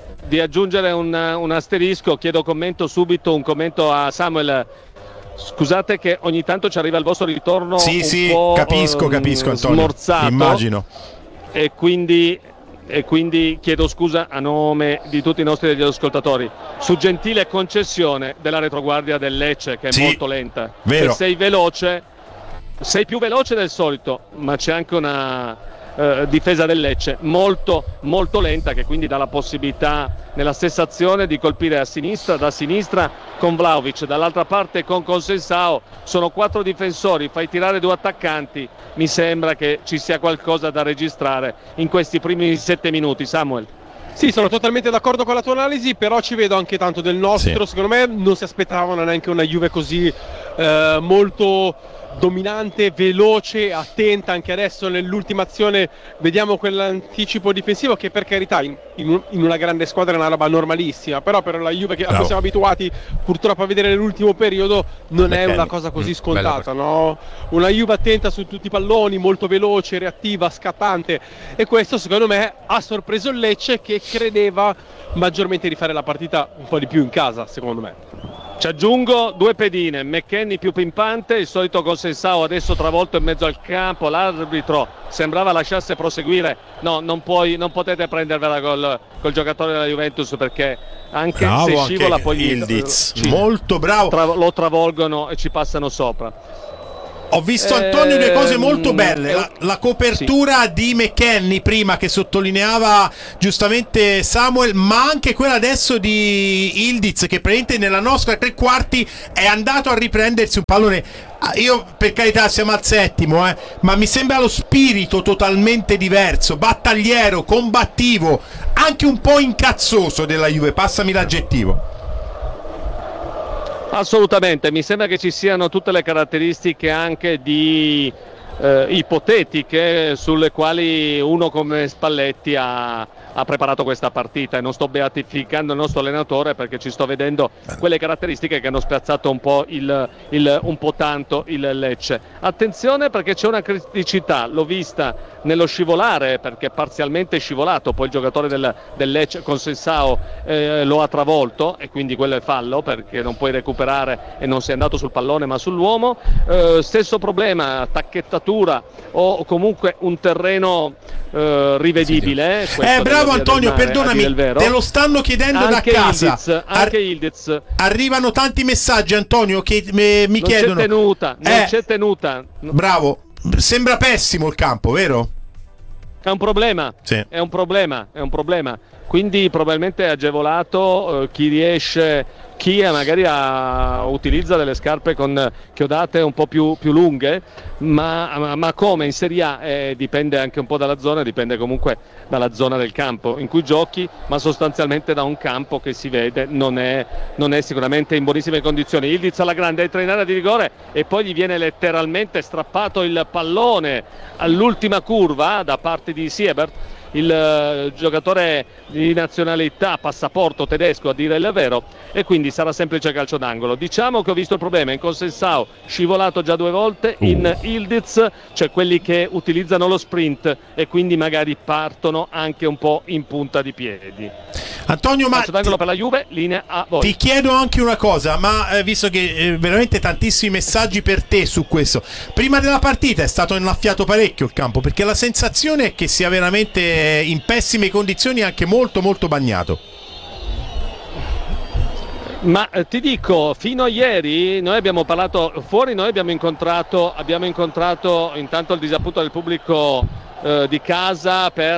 un asterisco, chiedo un commento a Samuel. Scusate che ogni tanto ci arriva il vostro ritorno po', capisco Antonio, smorzato, immagino, e quindi chiedo scusa a nome di tutti i nostri ascoltatori su gentile concessione della retroguardia del Lecce, che è molto lenta. Vero. Se sei più veloce del solito, ma c'è anche una difesa del Lecce molto molto lenta, che quindi dà la possibilità nella stessa azione di colpire da sinistra con Vlahovic, dall'altra parte con Consensao. Sono 4 difensori, fai tirare 2 attaccanti, mi sembra che ci sia qualcosa da registrare in questi primi 7 minuti. Samuel? Sì, sono totalmente d'accordo con la tua analisi, però ci vedo anche tanto del nostro. Secondo me non si aspettavano neanche una Juve così molto dominante, veloce, attenta. Anche adesso nell'ultima azione vediamo quell'anticipo difensivo che, per carità, in una grande squadra è una roba normalissima, però per la Juve che siamo abituati purtroppo a vedere nell'ultimo periodo non è una cosa così scontata, no? Una Juve attenta su tutti i palloni, molto veloce, reattiva, scattante, e questo secondo me ha sorpreso il Lecce, che credeva maggiormente di fare la partita un po' di più in casa, secondo me. Ci aggiungo 2 pedine, McKennie più pimpante, il solito Consensao adesso travolto in mezzo al campo, l'arbitro sembrava lasciasse proseguire. No, non potete prendervela col giocatore della Juventus, perché anche se scivola poi Ildiz, molto bravo, lo travolgono e ci passano sopra. Ho visto, Antonio, due cose molto belle. La copertura di McKennie prima, che sottolineava giustamente Samuel, ma anche quella adesso di Ildiz, che praticamente nella nostra tre quarti è andato a riprendersi un pallone. Io, per carità, siamo al settimo, ma mi sembra lo spirito totalmente diverso, battagliero, combattivo, anche un po' incazzoso della Juve, passami l'aggettivo. Assolutamente, mi sembra che ci siano tutte le caratteristiche anche di ipotetiche sulle quali uno come Spalletti ha preparato questa partita, e non sto beatificando il nostro allenatore, perché ci sto vedendo quelle caratteristiche che hanno spiazzato un po' un po' tanto il Lecce. Attenzione, perché c'è una criticità, l'ho vista nello scivolare, perché parzialmente scivolato, poi il giocatore del Lecce Consensao lo ha travolto, e quindi quello è fallo, perché non puoi recuperare e non sei andato sul pallone ma sull'uomo. Stesso problema, tacchettatura o comunque un terreno rivedibile. Bravo Antonio, perdonami, te lo stanno chiedendo anche da casa. Anche Ildiz. Arrivano tanti messaggi, Antonio, che mi chiedono. Non c'è tenuta. Bravo, sembra pessimo il campo, vero? È un problema, sì. È un problema. Quindi probabilmente è agevolato chi riesce, chi magari utilizza delle scarpe con chiodate un po' più lunghe, ma come in Serie A dipende anche un po' dalla zona, dipende comunque dalla zona del campo in cui giochi, ma sostanzialmente da un campo che si vede non è sicuramente in buonissime condizioni. Ildiz alla grande, entra in area di rigore e poi gli viene letteralmente strappato il pallone all'ultima curva da parte di Siebert, il giocatore di nazionalità passaporto tedesco, a dire il vero, e quindi sarà semplice calcio d'angolo. Diciamo che ho visto il problema in Consensao, scivolato già 2 volte, in Ildiz, cioè quelli che utilizzano lo sprint e quindi magari partono anche un po' in punta di piedi. Antonio, ma per la Juve, linea a voi. Ti chiedo anche una cosa, ma visto che veramente tantissimi messaggi per te su questo, prima della partita è stato innaffiato parecchio il campo, perché la sensazione è che sia veramente in pessime condizioni, anche molto molto bagnato. Ma ti dico, fino a ieri noi abbiamo parlato fuori, noi abbiamo incontrato intanto il disappunto del pubblico di casa per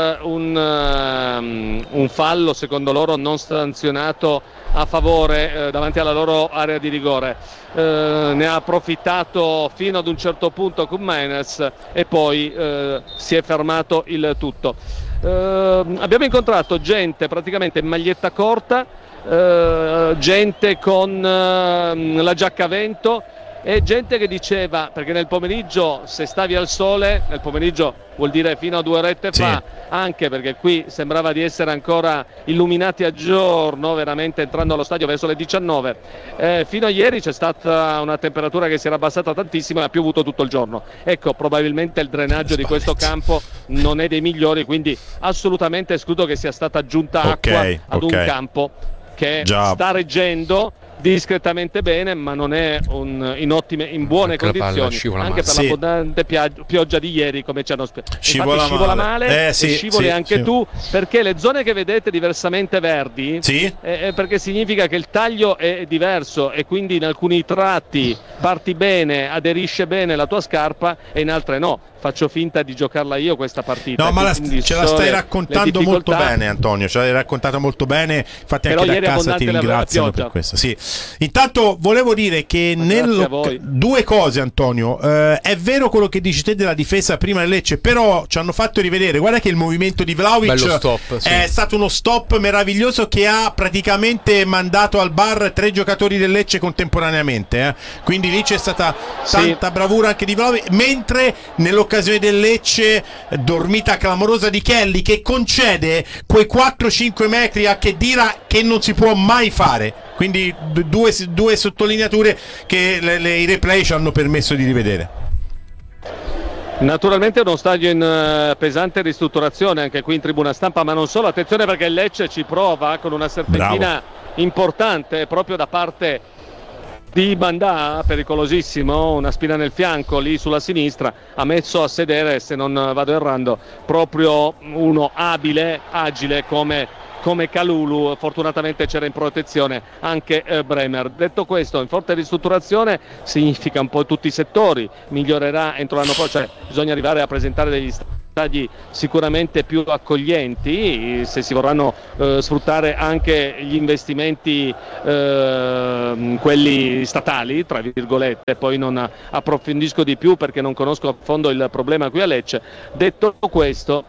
un fallo secondo loro non sanzionato a favore davanti alla loro area di rigore. Ne ha approfittato fino ad un certo punto Koopmeiners e poi si è fermato il tutto. Abbiamo incontrato gente praticamente in maglietta corta, gente con la giacca a vento, e gente che diceva, perché nel pomeriggio, se stavi al sole, nel pomeriggio vuol dire fino a 2 orette fa, anche perché qui sembrava di essere ancora illuminati a giorno, veramente entrando allo stadio verso le 19, fino a ieri c'è stata una temperatura che si era abbassata tantissimo e ha piovuto tutto il giorno. Ecco, probabilmente il drenaggio di questo campo non è dei migliori, quindi assolutamente escludo che sia stata aggiunta acqua ad un campo che sta reggendo discretamente bene, ma non è in buone condizioni, anche per l'abbondante pioggia di ieri, come ci hanno spiegato. Scivola male, e scivoli anche tu, perché le zone che vedete diversamente verdi perché significa che il taglio è diverso, e quindi in alcuni tratti parti bene, aderisce bene la tua scarpa, e in altre no. Faccio finta di giocarla io questa partita. No, ma ce la stai raccontando molto bene, Antonio. Ce l'hai raccontata molto bene. Infatti, anche da casa ti ringraziano per questo. Intanto volevo dire che Grazie a voi. due cose, Antonio. È vero quello che dici te della difesa prima del Lecce, però ci hanno fatto rivedere, guarda che il movimento di Vlahovic Bello stop, sì. è stato uno stop meraviglioso che ha praticamente mandato al bar 3 giocatori del Lecce contemporaneamente, quindi lì c'è stata tanta bravura anche di Vlahovic, mentre nell'occasione del Lecce dormita clamorosa di Kelly, che concede quei 4-5 metri a Khedira che non si può mai fare. Quindi due sottolineature che i replay ci hanno permesso di rivedere. Naturalmente è uno stadio in pesante ristrutturazione anche qui in tribuna stampa, ma non solo, attenzione perché il Lecce ci prova con una serpentina importante proprio da parte di Bandà, pericolosissimo, una spina nel fianco lì sulla sinistra, ha messo a sedere, se non vado errando, proprio uno abile, agile come Kalulu. Fortunatamente c'era in protezione anche Bremer. Detto questo, in forte ristrutturazione significa un po' tutti i settori, migliorerà entro l'anno prossimo, cioè bisogna arrivare a presentare degli stadi sicuramente più accoglienti, se si vorranno sfruttare anche gli investimenti quelli statali, tra virgolette. Poi non approfondisco di più perché non conosco a fondo il problema qui a Lecce. Detto questo,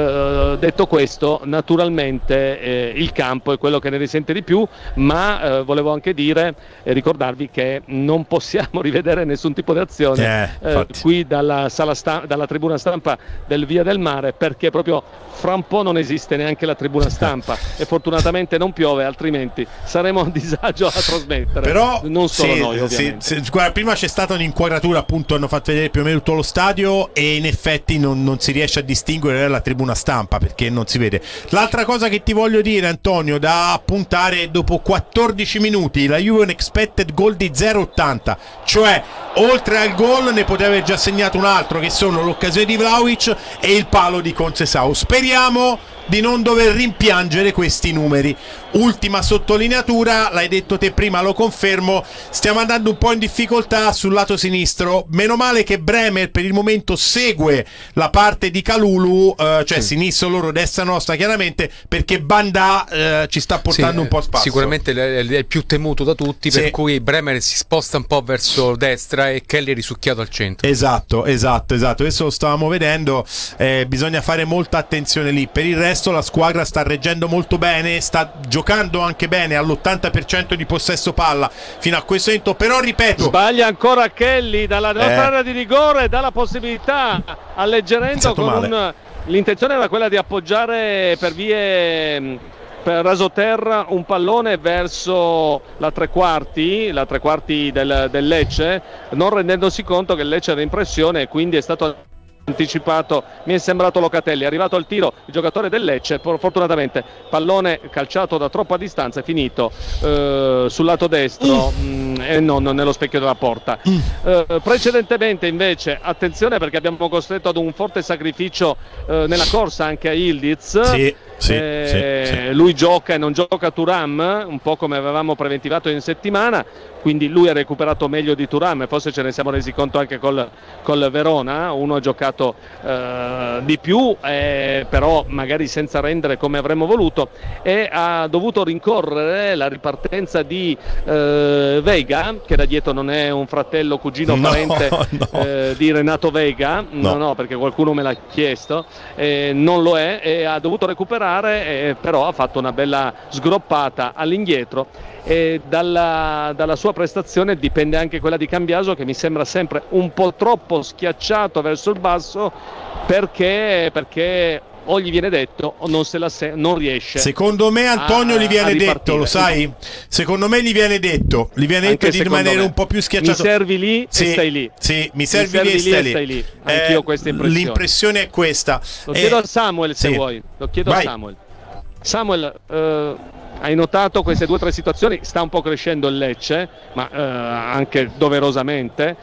naturalmente il campo è quello che ne risente di più, ma volevo anche dire e ricordarvi che non possiamo rivedere nessun tipo di azione qui dalla tribuna stampa del Via del Mare, perché proprio fra un po' non esiste neanche la tribuna stampa e fortunatamente non piove, altrimenti saremo a disagio a trasmettere. Però non solo noi, ovviamente. Guarda, prima c'è stata un'inquadratura, appunto hanno fatto vedere più o meno tutto lo stadio e in effetti non si riesce a distinguere la tribuna stampa perché non si vede. L'altra cosa che ti voglio dire, Antonio, da appuntare: dopo 14 minuti la Juve un expected goal di 0,80, cioè oltre al gol ne poteva aver già segnato un altro, che sono l'occasione di Vlahovic e il palo di Conceição. Speriamo di non dover rimpiangere questi numeri. Ultima sottolineatura, l'hai detto te prima, lo confermo, stiamo andando un po' in difficoltà sul lato sinistro. Meno male che Bremer per il momento segue la parte di Kalulu, cioè sinistro loro, destra nostra chiaramente, perché Bandà ci sta portando un po' a spasso. Sicuramente è il più temuto da tutti, per cui Bremer si sposta un po' verso destra e Kelly è risucchiato al centro. Esatto, adesso lo stavamo vedendo, bisogna fare molta attenzione lì. Per il resto la squadra sta reggendo molto bene, sta giocando anche bene, all'80% di possesso palla fino a questo momento, però ripeto, sbaglia ancora Kelly dalla nostra area di rigore, dà la possibilità alleggerendo con l'intenzione era quella di appoggiare per rasoterra un pallone verso la tre quarti del Lecce, non rendendosi conto che il Lecce era in pressione e quindi è stato anticipato, mi è sembrato Locatelli. È arrivato al tiro il giocatore del Lecce, fortunatamente pallone calciato da troppa distanza, è finito sul lato destro e non nello specchio della porta. Precedentemente invece attenzione, perché abbiamo costretto ad un forte sacrificio nella corsa anche a Yildiz. Lui gioca e non gioca Thuram, un po' come avevamo preventivato in settimana, quindi lui ha recuperato meglio di Thuram e forse ce ne siamo resi conto anche col Verona. Uno ha giocato di più, però magari senza rendere come avremmo voluto, e ha dovuto rincorrere la ripartenza di Veiga, che da dietro non è un fratello, cugino, parente di Renato Veiga, no, perché qualcuno me l'ha chiesto, non lo è, e ha dovuto recuperare, però ha fatto una bella sgroppata all'indietro. E dalla sua prestazione dipende anche quella di Cambiaso, che mi sembra sempre un po' troppo schiacciato verso il basso, perché o gli viene detto o non riesce. Secondo me, Antonio, gli viene detto, lo sai? Secondo me gli viene detto di rimanere un po' più schiacciato. Mi servi lì e stai lì. Sì, mi servi lì e stai lì. Anch'io ho questa impressione. L'impressione è questa. Lo chiedo a Samuel, se vuoi. Lo chiedo a Samuel. Samuel, hai notato queste 2 o 3 situazioni? Sta un po' crescendo il Lecce, ma anche doverosamente,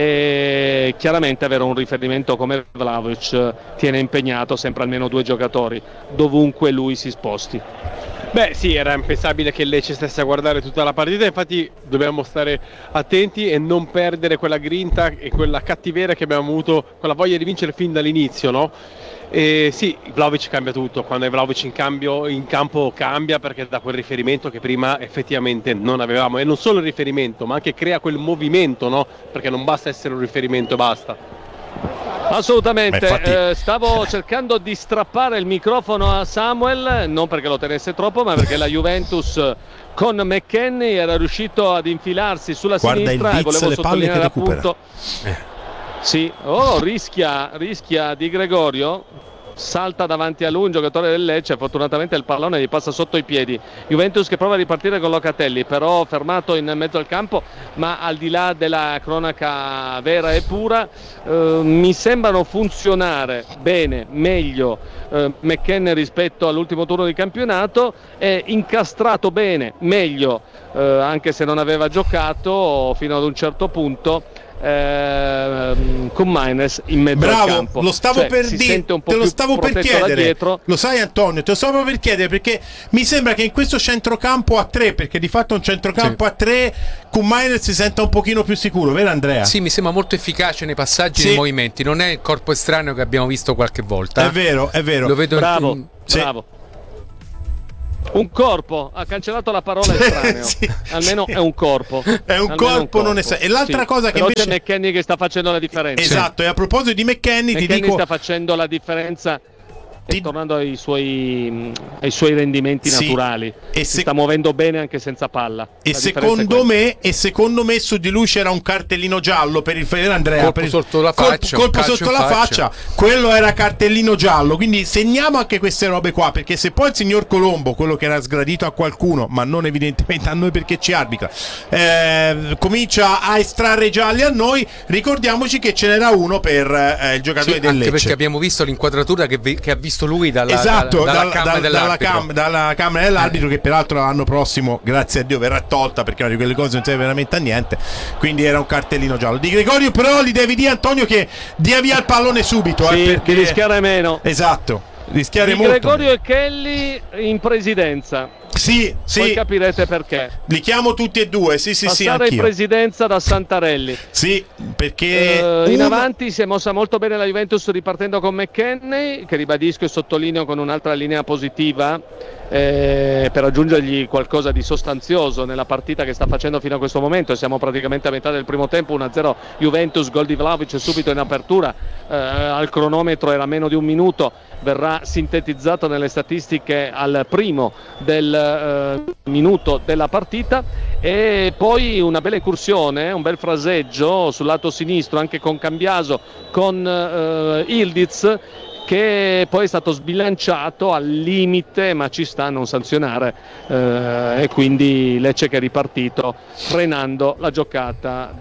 e chiaramente avere un riferimento come Vlahovic tiene impegnato sempre almeno 2 giocatori dovunque lui si sposti. Beh sì, era impensabile che il Lecce stesse a guardare tutta la partita, infatti dobbiamo stare attenti e non perdere quella grinta e quella cattiveria che abbiamo avuto, quella voglia di vincere fin dall'inizio, no? Sì, Vlahovic cambia tutto, quando è Vlahovic in campo cambia, perché dà quel riferimento che prima effettivamente non avevamo, e non solo il riferimento ma anche crea quel movimento, no? Perché non basta essere un riferimento e basta. Assolutamente. Infatti... Stavo cercando di strappare il microfono a Samuel, non perché lo tenesse troppo, ma perché la Juventus con McKennie era riuscito ad infilarsi sulla sinistra, e volevo sottolineare appunto sì, rischia Di Gregorio, salta davanti a lui un giocatore del Lecce, fortunatamente il pallone gli passa sotto i piedi. Juventus che prova a ripartire con Locatelli, però fermato in mezzo al campo. Ma al di là della cronaca vera e pura, mi sembrano funzionare bene, meglio McKennie rispetto all'ultimo turno di campionato, è incastrato bene, meglio, anche se non aveva giocato fino ad un certo punto, con Maines in mezzo al campo. Lo stavo per dire, te lo stavo per chiedere. Lo sai, Antonio, te lo stavo per chiedere, perché mi sembra che in questo centrocampo a 3, perché di fatto un centrocampo a 3 con Maines si senta un pochino più sicuro, vero Andrea? Sì, mi sembra molto efficace nei passaggi, nei movimenti, non è il corpo estraneo che abbiamo visto qualche volta. È vero. Lo vedo bravo. Un corpo, ha cancellato la parola estraneo. Sì. Almeno è un corpo. È un corpo, non è. E l'altra cosa che invece c'è McKennie che sta facendo la differenza. Esatto, e a proposito di McKennie ti dico, sta facendo la differenza. Tornando ai suoi rendimenti naturali, e si sta muovendo bene anche senza palla. E secondo me su di lui c'era un cartellino giallo per il Andrea, colpo sotto la faccia, colpo sotto la faccia. Quello era cartellino giallo, quindi segniamo anche queste robe qua, perché se poi il signor Colombo, quello che era sgradito a qualcuno ma non evidentemente a noi perché ci arbitra, comincia a estrarre gialli a noi, ricordiamoci che ce n'era uno per il giocatore del Lecce, anche perché abbiamo visto l'inquadratura che ha visto lui dalla camera dell'arbitro, che peraltro l'anno prossimo, grazie a Dio, verrà tolta, perché di quelle cose non serve veramente a niente, quindi era un cartellino giallo. Di Gregorio però gli devi dire, Antonio, che dia via il pallone subito, perché rischiare meno. Esatto, rischiare di molto. Gregorio e Kelly in presidenza. Sì. Poi capirete perché. Li chiamo tutti e due, sì, Passare in presidenza da Santarelli. Sì, perché in avanti si è mossa molto bene la Juventus ripartendo con McKennie, che ribadisco e sottolineo con un'altra linea positiva, per aggiungergli qualcosa di sostanzioso nella partita che sta facendo fino a questo momento. Siamo praticamente a metà del primo tempo, 1-0 Juventus, gol di Vlahovic subito in apertura, al cronometro era meno di un minuto, verrà sintetizzato nelle statistiche al primo del minuto della partita. E poi una bella incursione, un bel fraseggio sul lato sinistro anche con Cambiaso, con Ildiz, che poi è stato sbilanciato al limite, ma ci sta a non sanzionare, e quindi Lecce che è ripartito frenando la giocata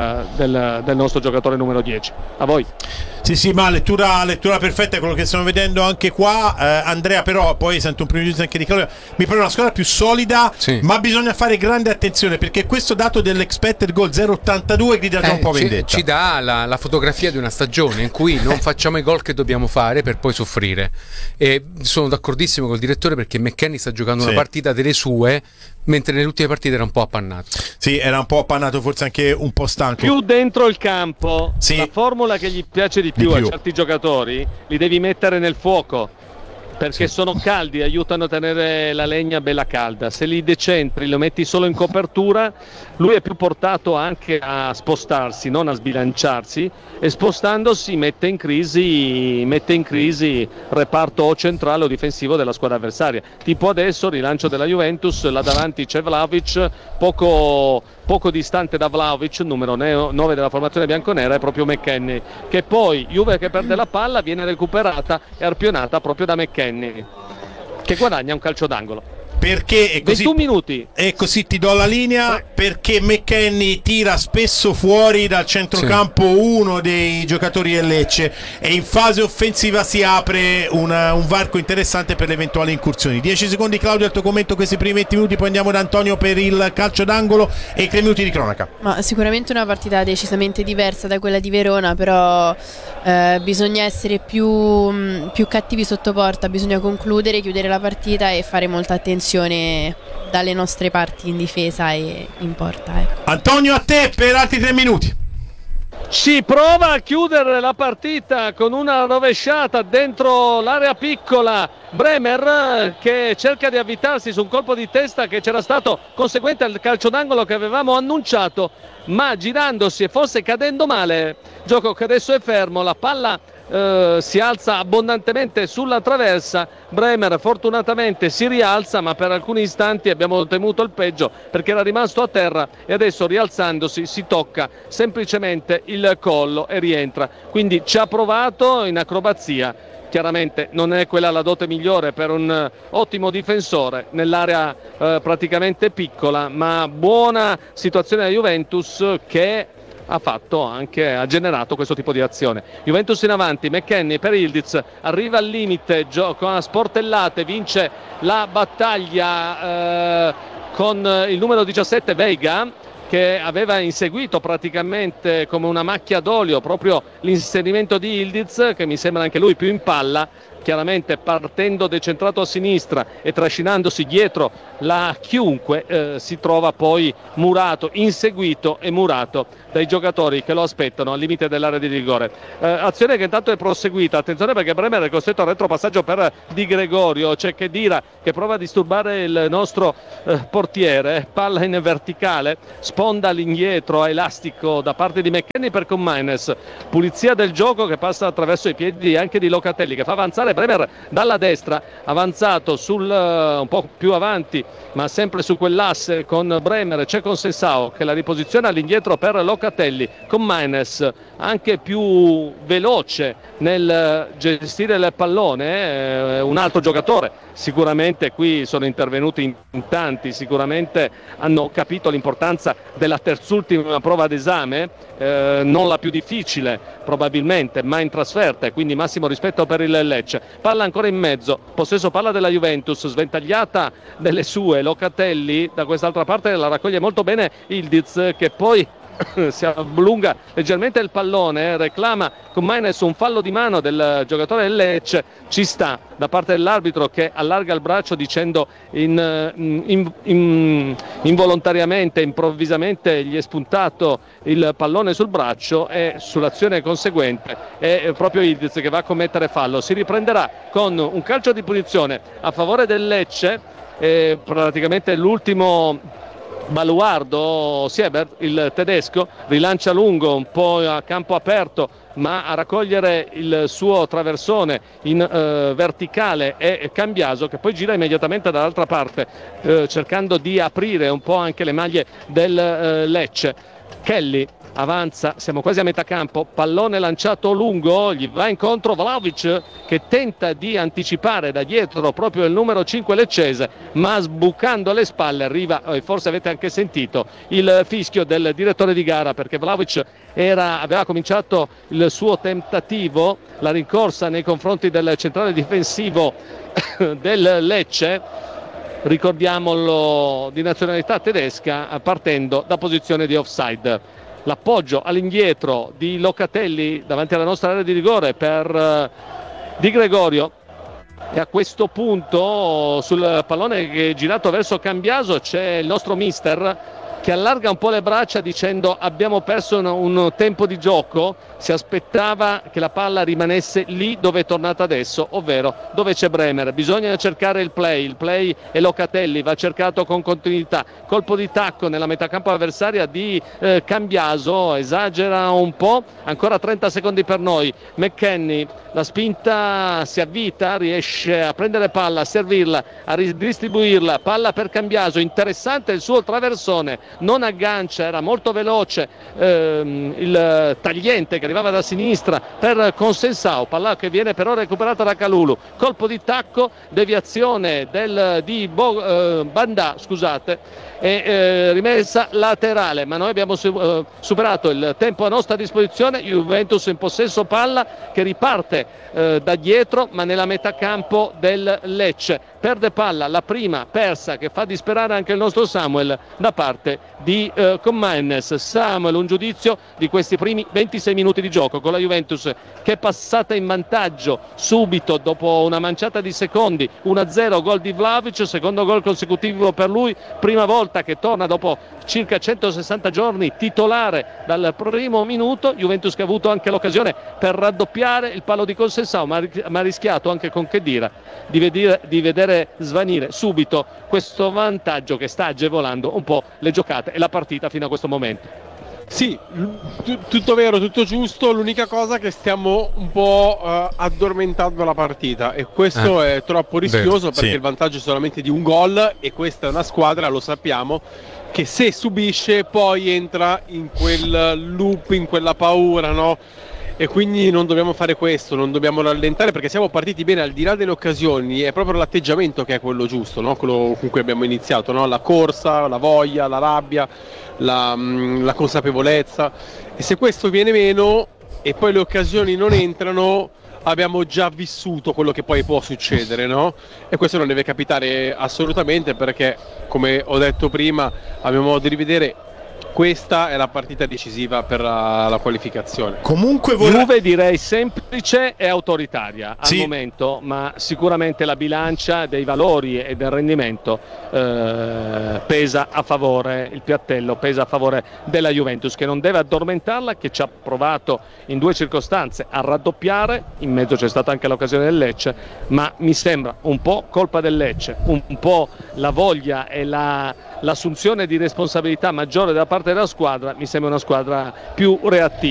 del nostro giocatore numero 10. A voi. Sì, ma lettura perfetta è quello che stiamo vedendo anche qua, Andrea. Però poi sento un primo giudizio anche di Claudio, mi pare una squadra più solida, ma bisogna fare grande attenzione, perché questo dato dell'expected goal 0,82 grida già un po' vendetta. Ci dà la fotografia di una stagione in cui non facciamo i gol che dobbiamo fare per poi soffrire, e sono d'accordissimo col direttore, perché McKennie sta giocando una partita delle sue, mentre nelle ultime partite era un po' appannato. Sì, era un po' appannato, forse anche un po' stanco. Più dentro il campo, la formula che gli piace di più a certi giocatori, li devi mettere nel fuoco, perché sono caldi, aiutano a tenere la legna bella calda. Se li decentri, lo metti solo in copertura, lui è più portato anche a spostarsi, non a sbilanciarsi, e spostandosi mette in crisi reparto o centrale o difensivo della squadra avversaria. Tipo adesso, rilancio della Juventus, là davanti c'è Vlahovic, poco distante da Vlahovic, numero 9 della formazione bianconera, è proprio McKennie, che poi Juve che perde la palla viene recuperata e arpionata proprio da McKennie, che guadagna un calcio d'angolo. Perché è così, 21 minuti. E così ti do la linea, perché McKennie tira spesso fuori dal centrocampo uno dei giocatori del Lecce, e in fase offensiva si apre un varco interessante per le eventuali incursioni. 10 secondi, Claudio, al tuo commento questi primi 20 minuti, poi andiamo da Antonio per il calcio d'angolo e i 3 minuti di cronaca. Ma sicuramente una partita decisamente diversa da quella di Verona, però bisogna essere più cattivi sotto porta, bisogna concludere, chiudere la partita e fare molta attenzione dalle nostre parti in difesa e in porta. Antonio, a te per altri 3 minuti. ci prova a chiudere la partita con una rovesciata dentro l'area piccola. Bremer che cerca di avvitarsi su un colpo di testa che c'era stato conseguente al calcio d'angolo che avevamo annunciato, ma girandosi e forse cadendo male, gioco che adesso è fermo, la palla si alza abbondantemente sulla traversa. Bremer fortunatamente si rialza, ma per alcuni istanti abbiamo temuto il peggio perché era rimasto a terra e adesso rialzandosi si tocca semplicemente il collo e rientra, quindi ci ha provato in acrobazia. Chiaramente non è quella la dote migliore per un ottimo difensore nell'area praticamente piccola, ma buona situazione della Juventus che ha generato questo tipo di azione. Juventus in avanti, McKennie per Ildiz, arriva al limite, gioca a sportellate, vince la battaglia con il numero 17 Veiga, che aveva inseguito praticamente come una macchia d'olio proprio l'inserimento di Ildiz, che mi sembra anche lui più in palla, chiaramente partendo decentrato a sinistra e trascinandosi dietro la chiunque, si trova poi murato, inseguito e murato dai giocatori che lo aspettano al limite dell'area di rigore. Azione che intanto è proseguita, attenzione perché Bremer è costretto al retropassaggio per Di Gregorio, c'è Khedira che prova a disturbare il nostro portiere, palla in verticale, sponda all'indietro a elastico da parte di McKennie per Koumainis, pulizia del gioco che passa attraverso i piedi anche di Locatelli che fa avanzare Bremer dalla destra, avanzato un po' più avanti ma sempre su quell'asse con Bremer, c'è Consensao che la riposiziona all'indietro per Locatelli, con Maines anche più veloce nel gestire il pallone, un altro giocatore. Sicuramente qui sono intervenuti in tanti, sicuramente hanno capito l'importanza della terzultima prova d'esame, non la più difficile probabilmente, ma in trasferta, e quindi massimo rispetto per il Lecce. Palla ancora in mezzo, possesso palla della Juventus, sventagliata delle sue, Locatelli da quest'altra parte la raccoglie molto bene Ildiz che poi si allunga leggermente il pallone, reclama con Maines un fallo di mano del giocatore del Lecce, ci sta da parte dell'arbitro che allarga il braccio dicendo involontariamente, improvvisamente gli è spuntato il pallone sul braccio e sull'azione conseguente è proprio Ildiz che va a commettere fallo. Si riprenderà con un calcio di punizione a favore del Lecce, praticamente l'ultimo baluardo Sieber, il tedesco, rilancia lungo un po' a campo aperto ma a raccogliere il suo traversone in verticale è Cambiaso che poi gira immediatamente dall'altra parte cercando di aprire un po' anche le maglie del Lecce. Kelly avanza, siamo quasi a metà campo, pallone lanciato lungo, gli va incontro Vlahovic che tenta di anticipare da dietro proprio il numero 5 leccese, ma sbucando alle spalle arriva, forse avete anche sentito il fischio del direttore di gara perché Vlahovic aveva cominciato il suo tentativo, la rincorsa nei confronti del centrale difensivo del Lecce, ricordiamolo di nazionalità tedesca, partendo da posizione di offside. L'appoggio all'indietro di Locatelli davanti alla nostra area di rigore per Di Gregorio e a questo punto sul pallone che è girato verso Cambiaso c'è il nostro mister che allarga un po' le braccia dicendo abbiamo perso un tempo di gioco, si aspettava che la palla rimanesse lì dove è tornata adesso, ovvero dove c'è Bremer, bisogna cercare il play è Locatelli, va cercato con continuità, colpo di tacco nella metà campo avversaria di Cambiaso, esagera un po', ancora 30 secondi per noi, McKennie, la spinta si avvita, riesce a prendere palla, a servirla, a ridistribuirla, palla per Cambiaso, interessante il suo traversone, non aggancia, era molto veloce il tagliente che arrivava da sinistra per Consensao, palla che viene però recuperata da Kalulu, colpo di tacco, deviazione di Banda, scusate, e rimessa laterale, ma noi abbiamo superato il tempo a nostra disposizione. Juventus in possesso palla che riparte da dietro ma nella metà campo del Lecce, perde palla, la prima persa che fa disperare anche il nostro Samuel da parte di Koemmanes. Samuel, un giudizio di questi primi 26 minuti di gioco con la Juventus che è passata in vantaggio subito dopo una manciata di secondi. 1-0, gol di Vlahovic, secondo gol consecutivo per lui, prima volta che torna dopo circa 160 giorni titolare dal primo minuto. Juventus che ha avuto anche l'occasione per raddoppiare il palo di Conceição, ma ha rischiato anche con Khedira di vedere svanire subito questo vantaggio che sta agevolando un po' le giocate e la partita fino a questo momento. Sì, tutto vero, tutto giusto, l'unica cosa che stiamo un po' addormentando la partita e questo è troppo rischioso perché il vantaggio è solamente di un gol e questa è una squadra, lo sappiamo, che se subisce poi entra in quel loop, in quella paura, no? E quindi non dobbiamo fare questo, non dobbiamo rallentare perché siamo partiti bene, al di là delle occasioni, è proprio l'atteggiamento che è quello giusto, no? Quello con cui abbiamo iniziato, no? La corsa, la voglia, la rabbia, la consapevolezza, e se questo viene meno e poi le occasioni non entrano, abbiamo già vissuto quello che poi può succedere, no? E questo non deve capitare assolutamente perché, come ho detto prima, abbiamo modo di rivedere. Questa è la partita decisiva per la qualificazione. Comunque Juve direi semplice e autoritaria al momento, ma sicuramente la bilancia dei valori e del rendimento pesa a favore, il piattello pesa a favore della Juventus, che non deve addormentarla, che ci ha provato in due circostanze a raddoppiare, in mezzo c'è stata anche l'occasione del Lecce, ma mi sembra un po' colpa del Lecce, un po' la voglia e l'assunzione di responsabilità maggiore da parte della squadra, mi sembra una squadra più reattiva.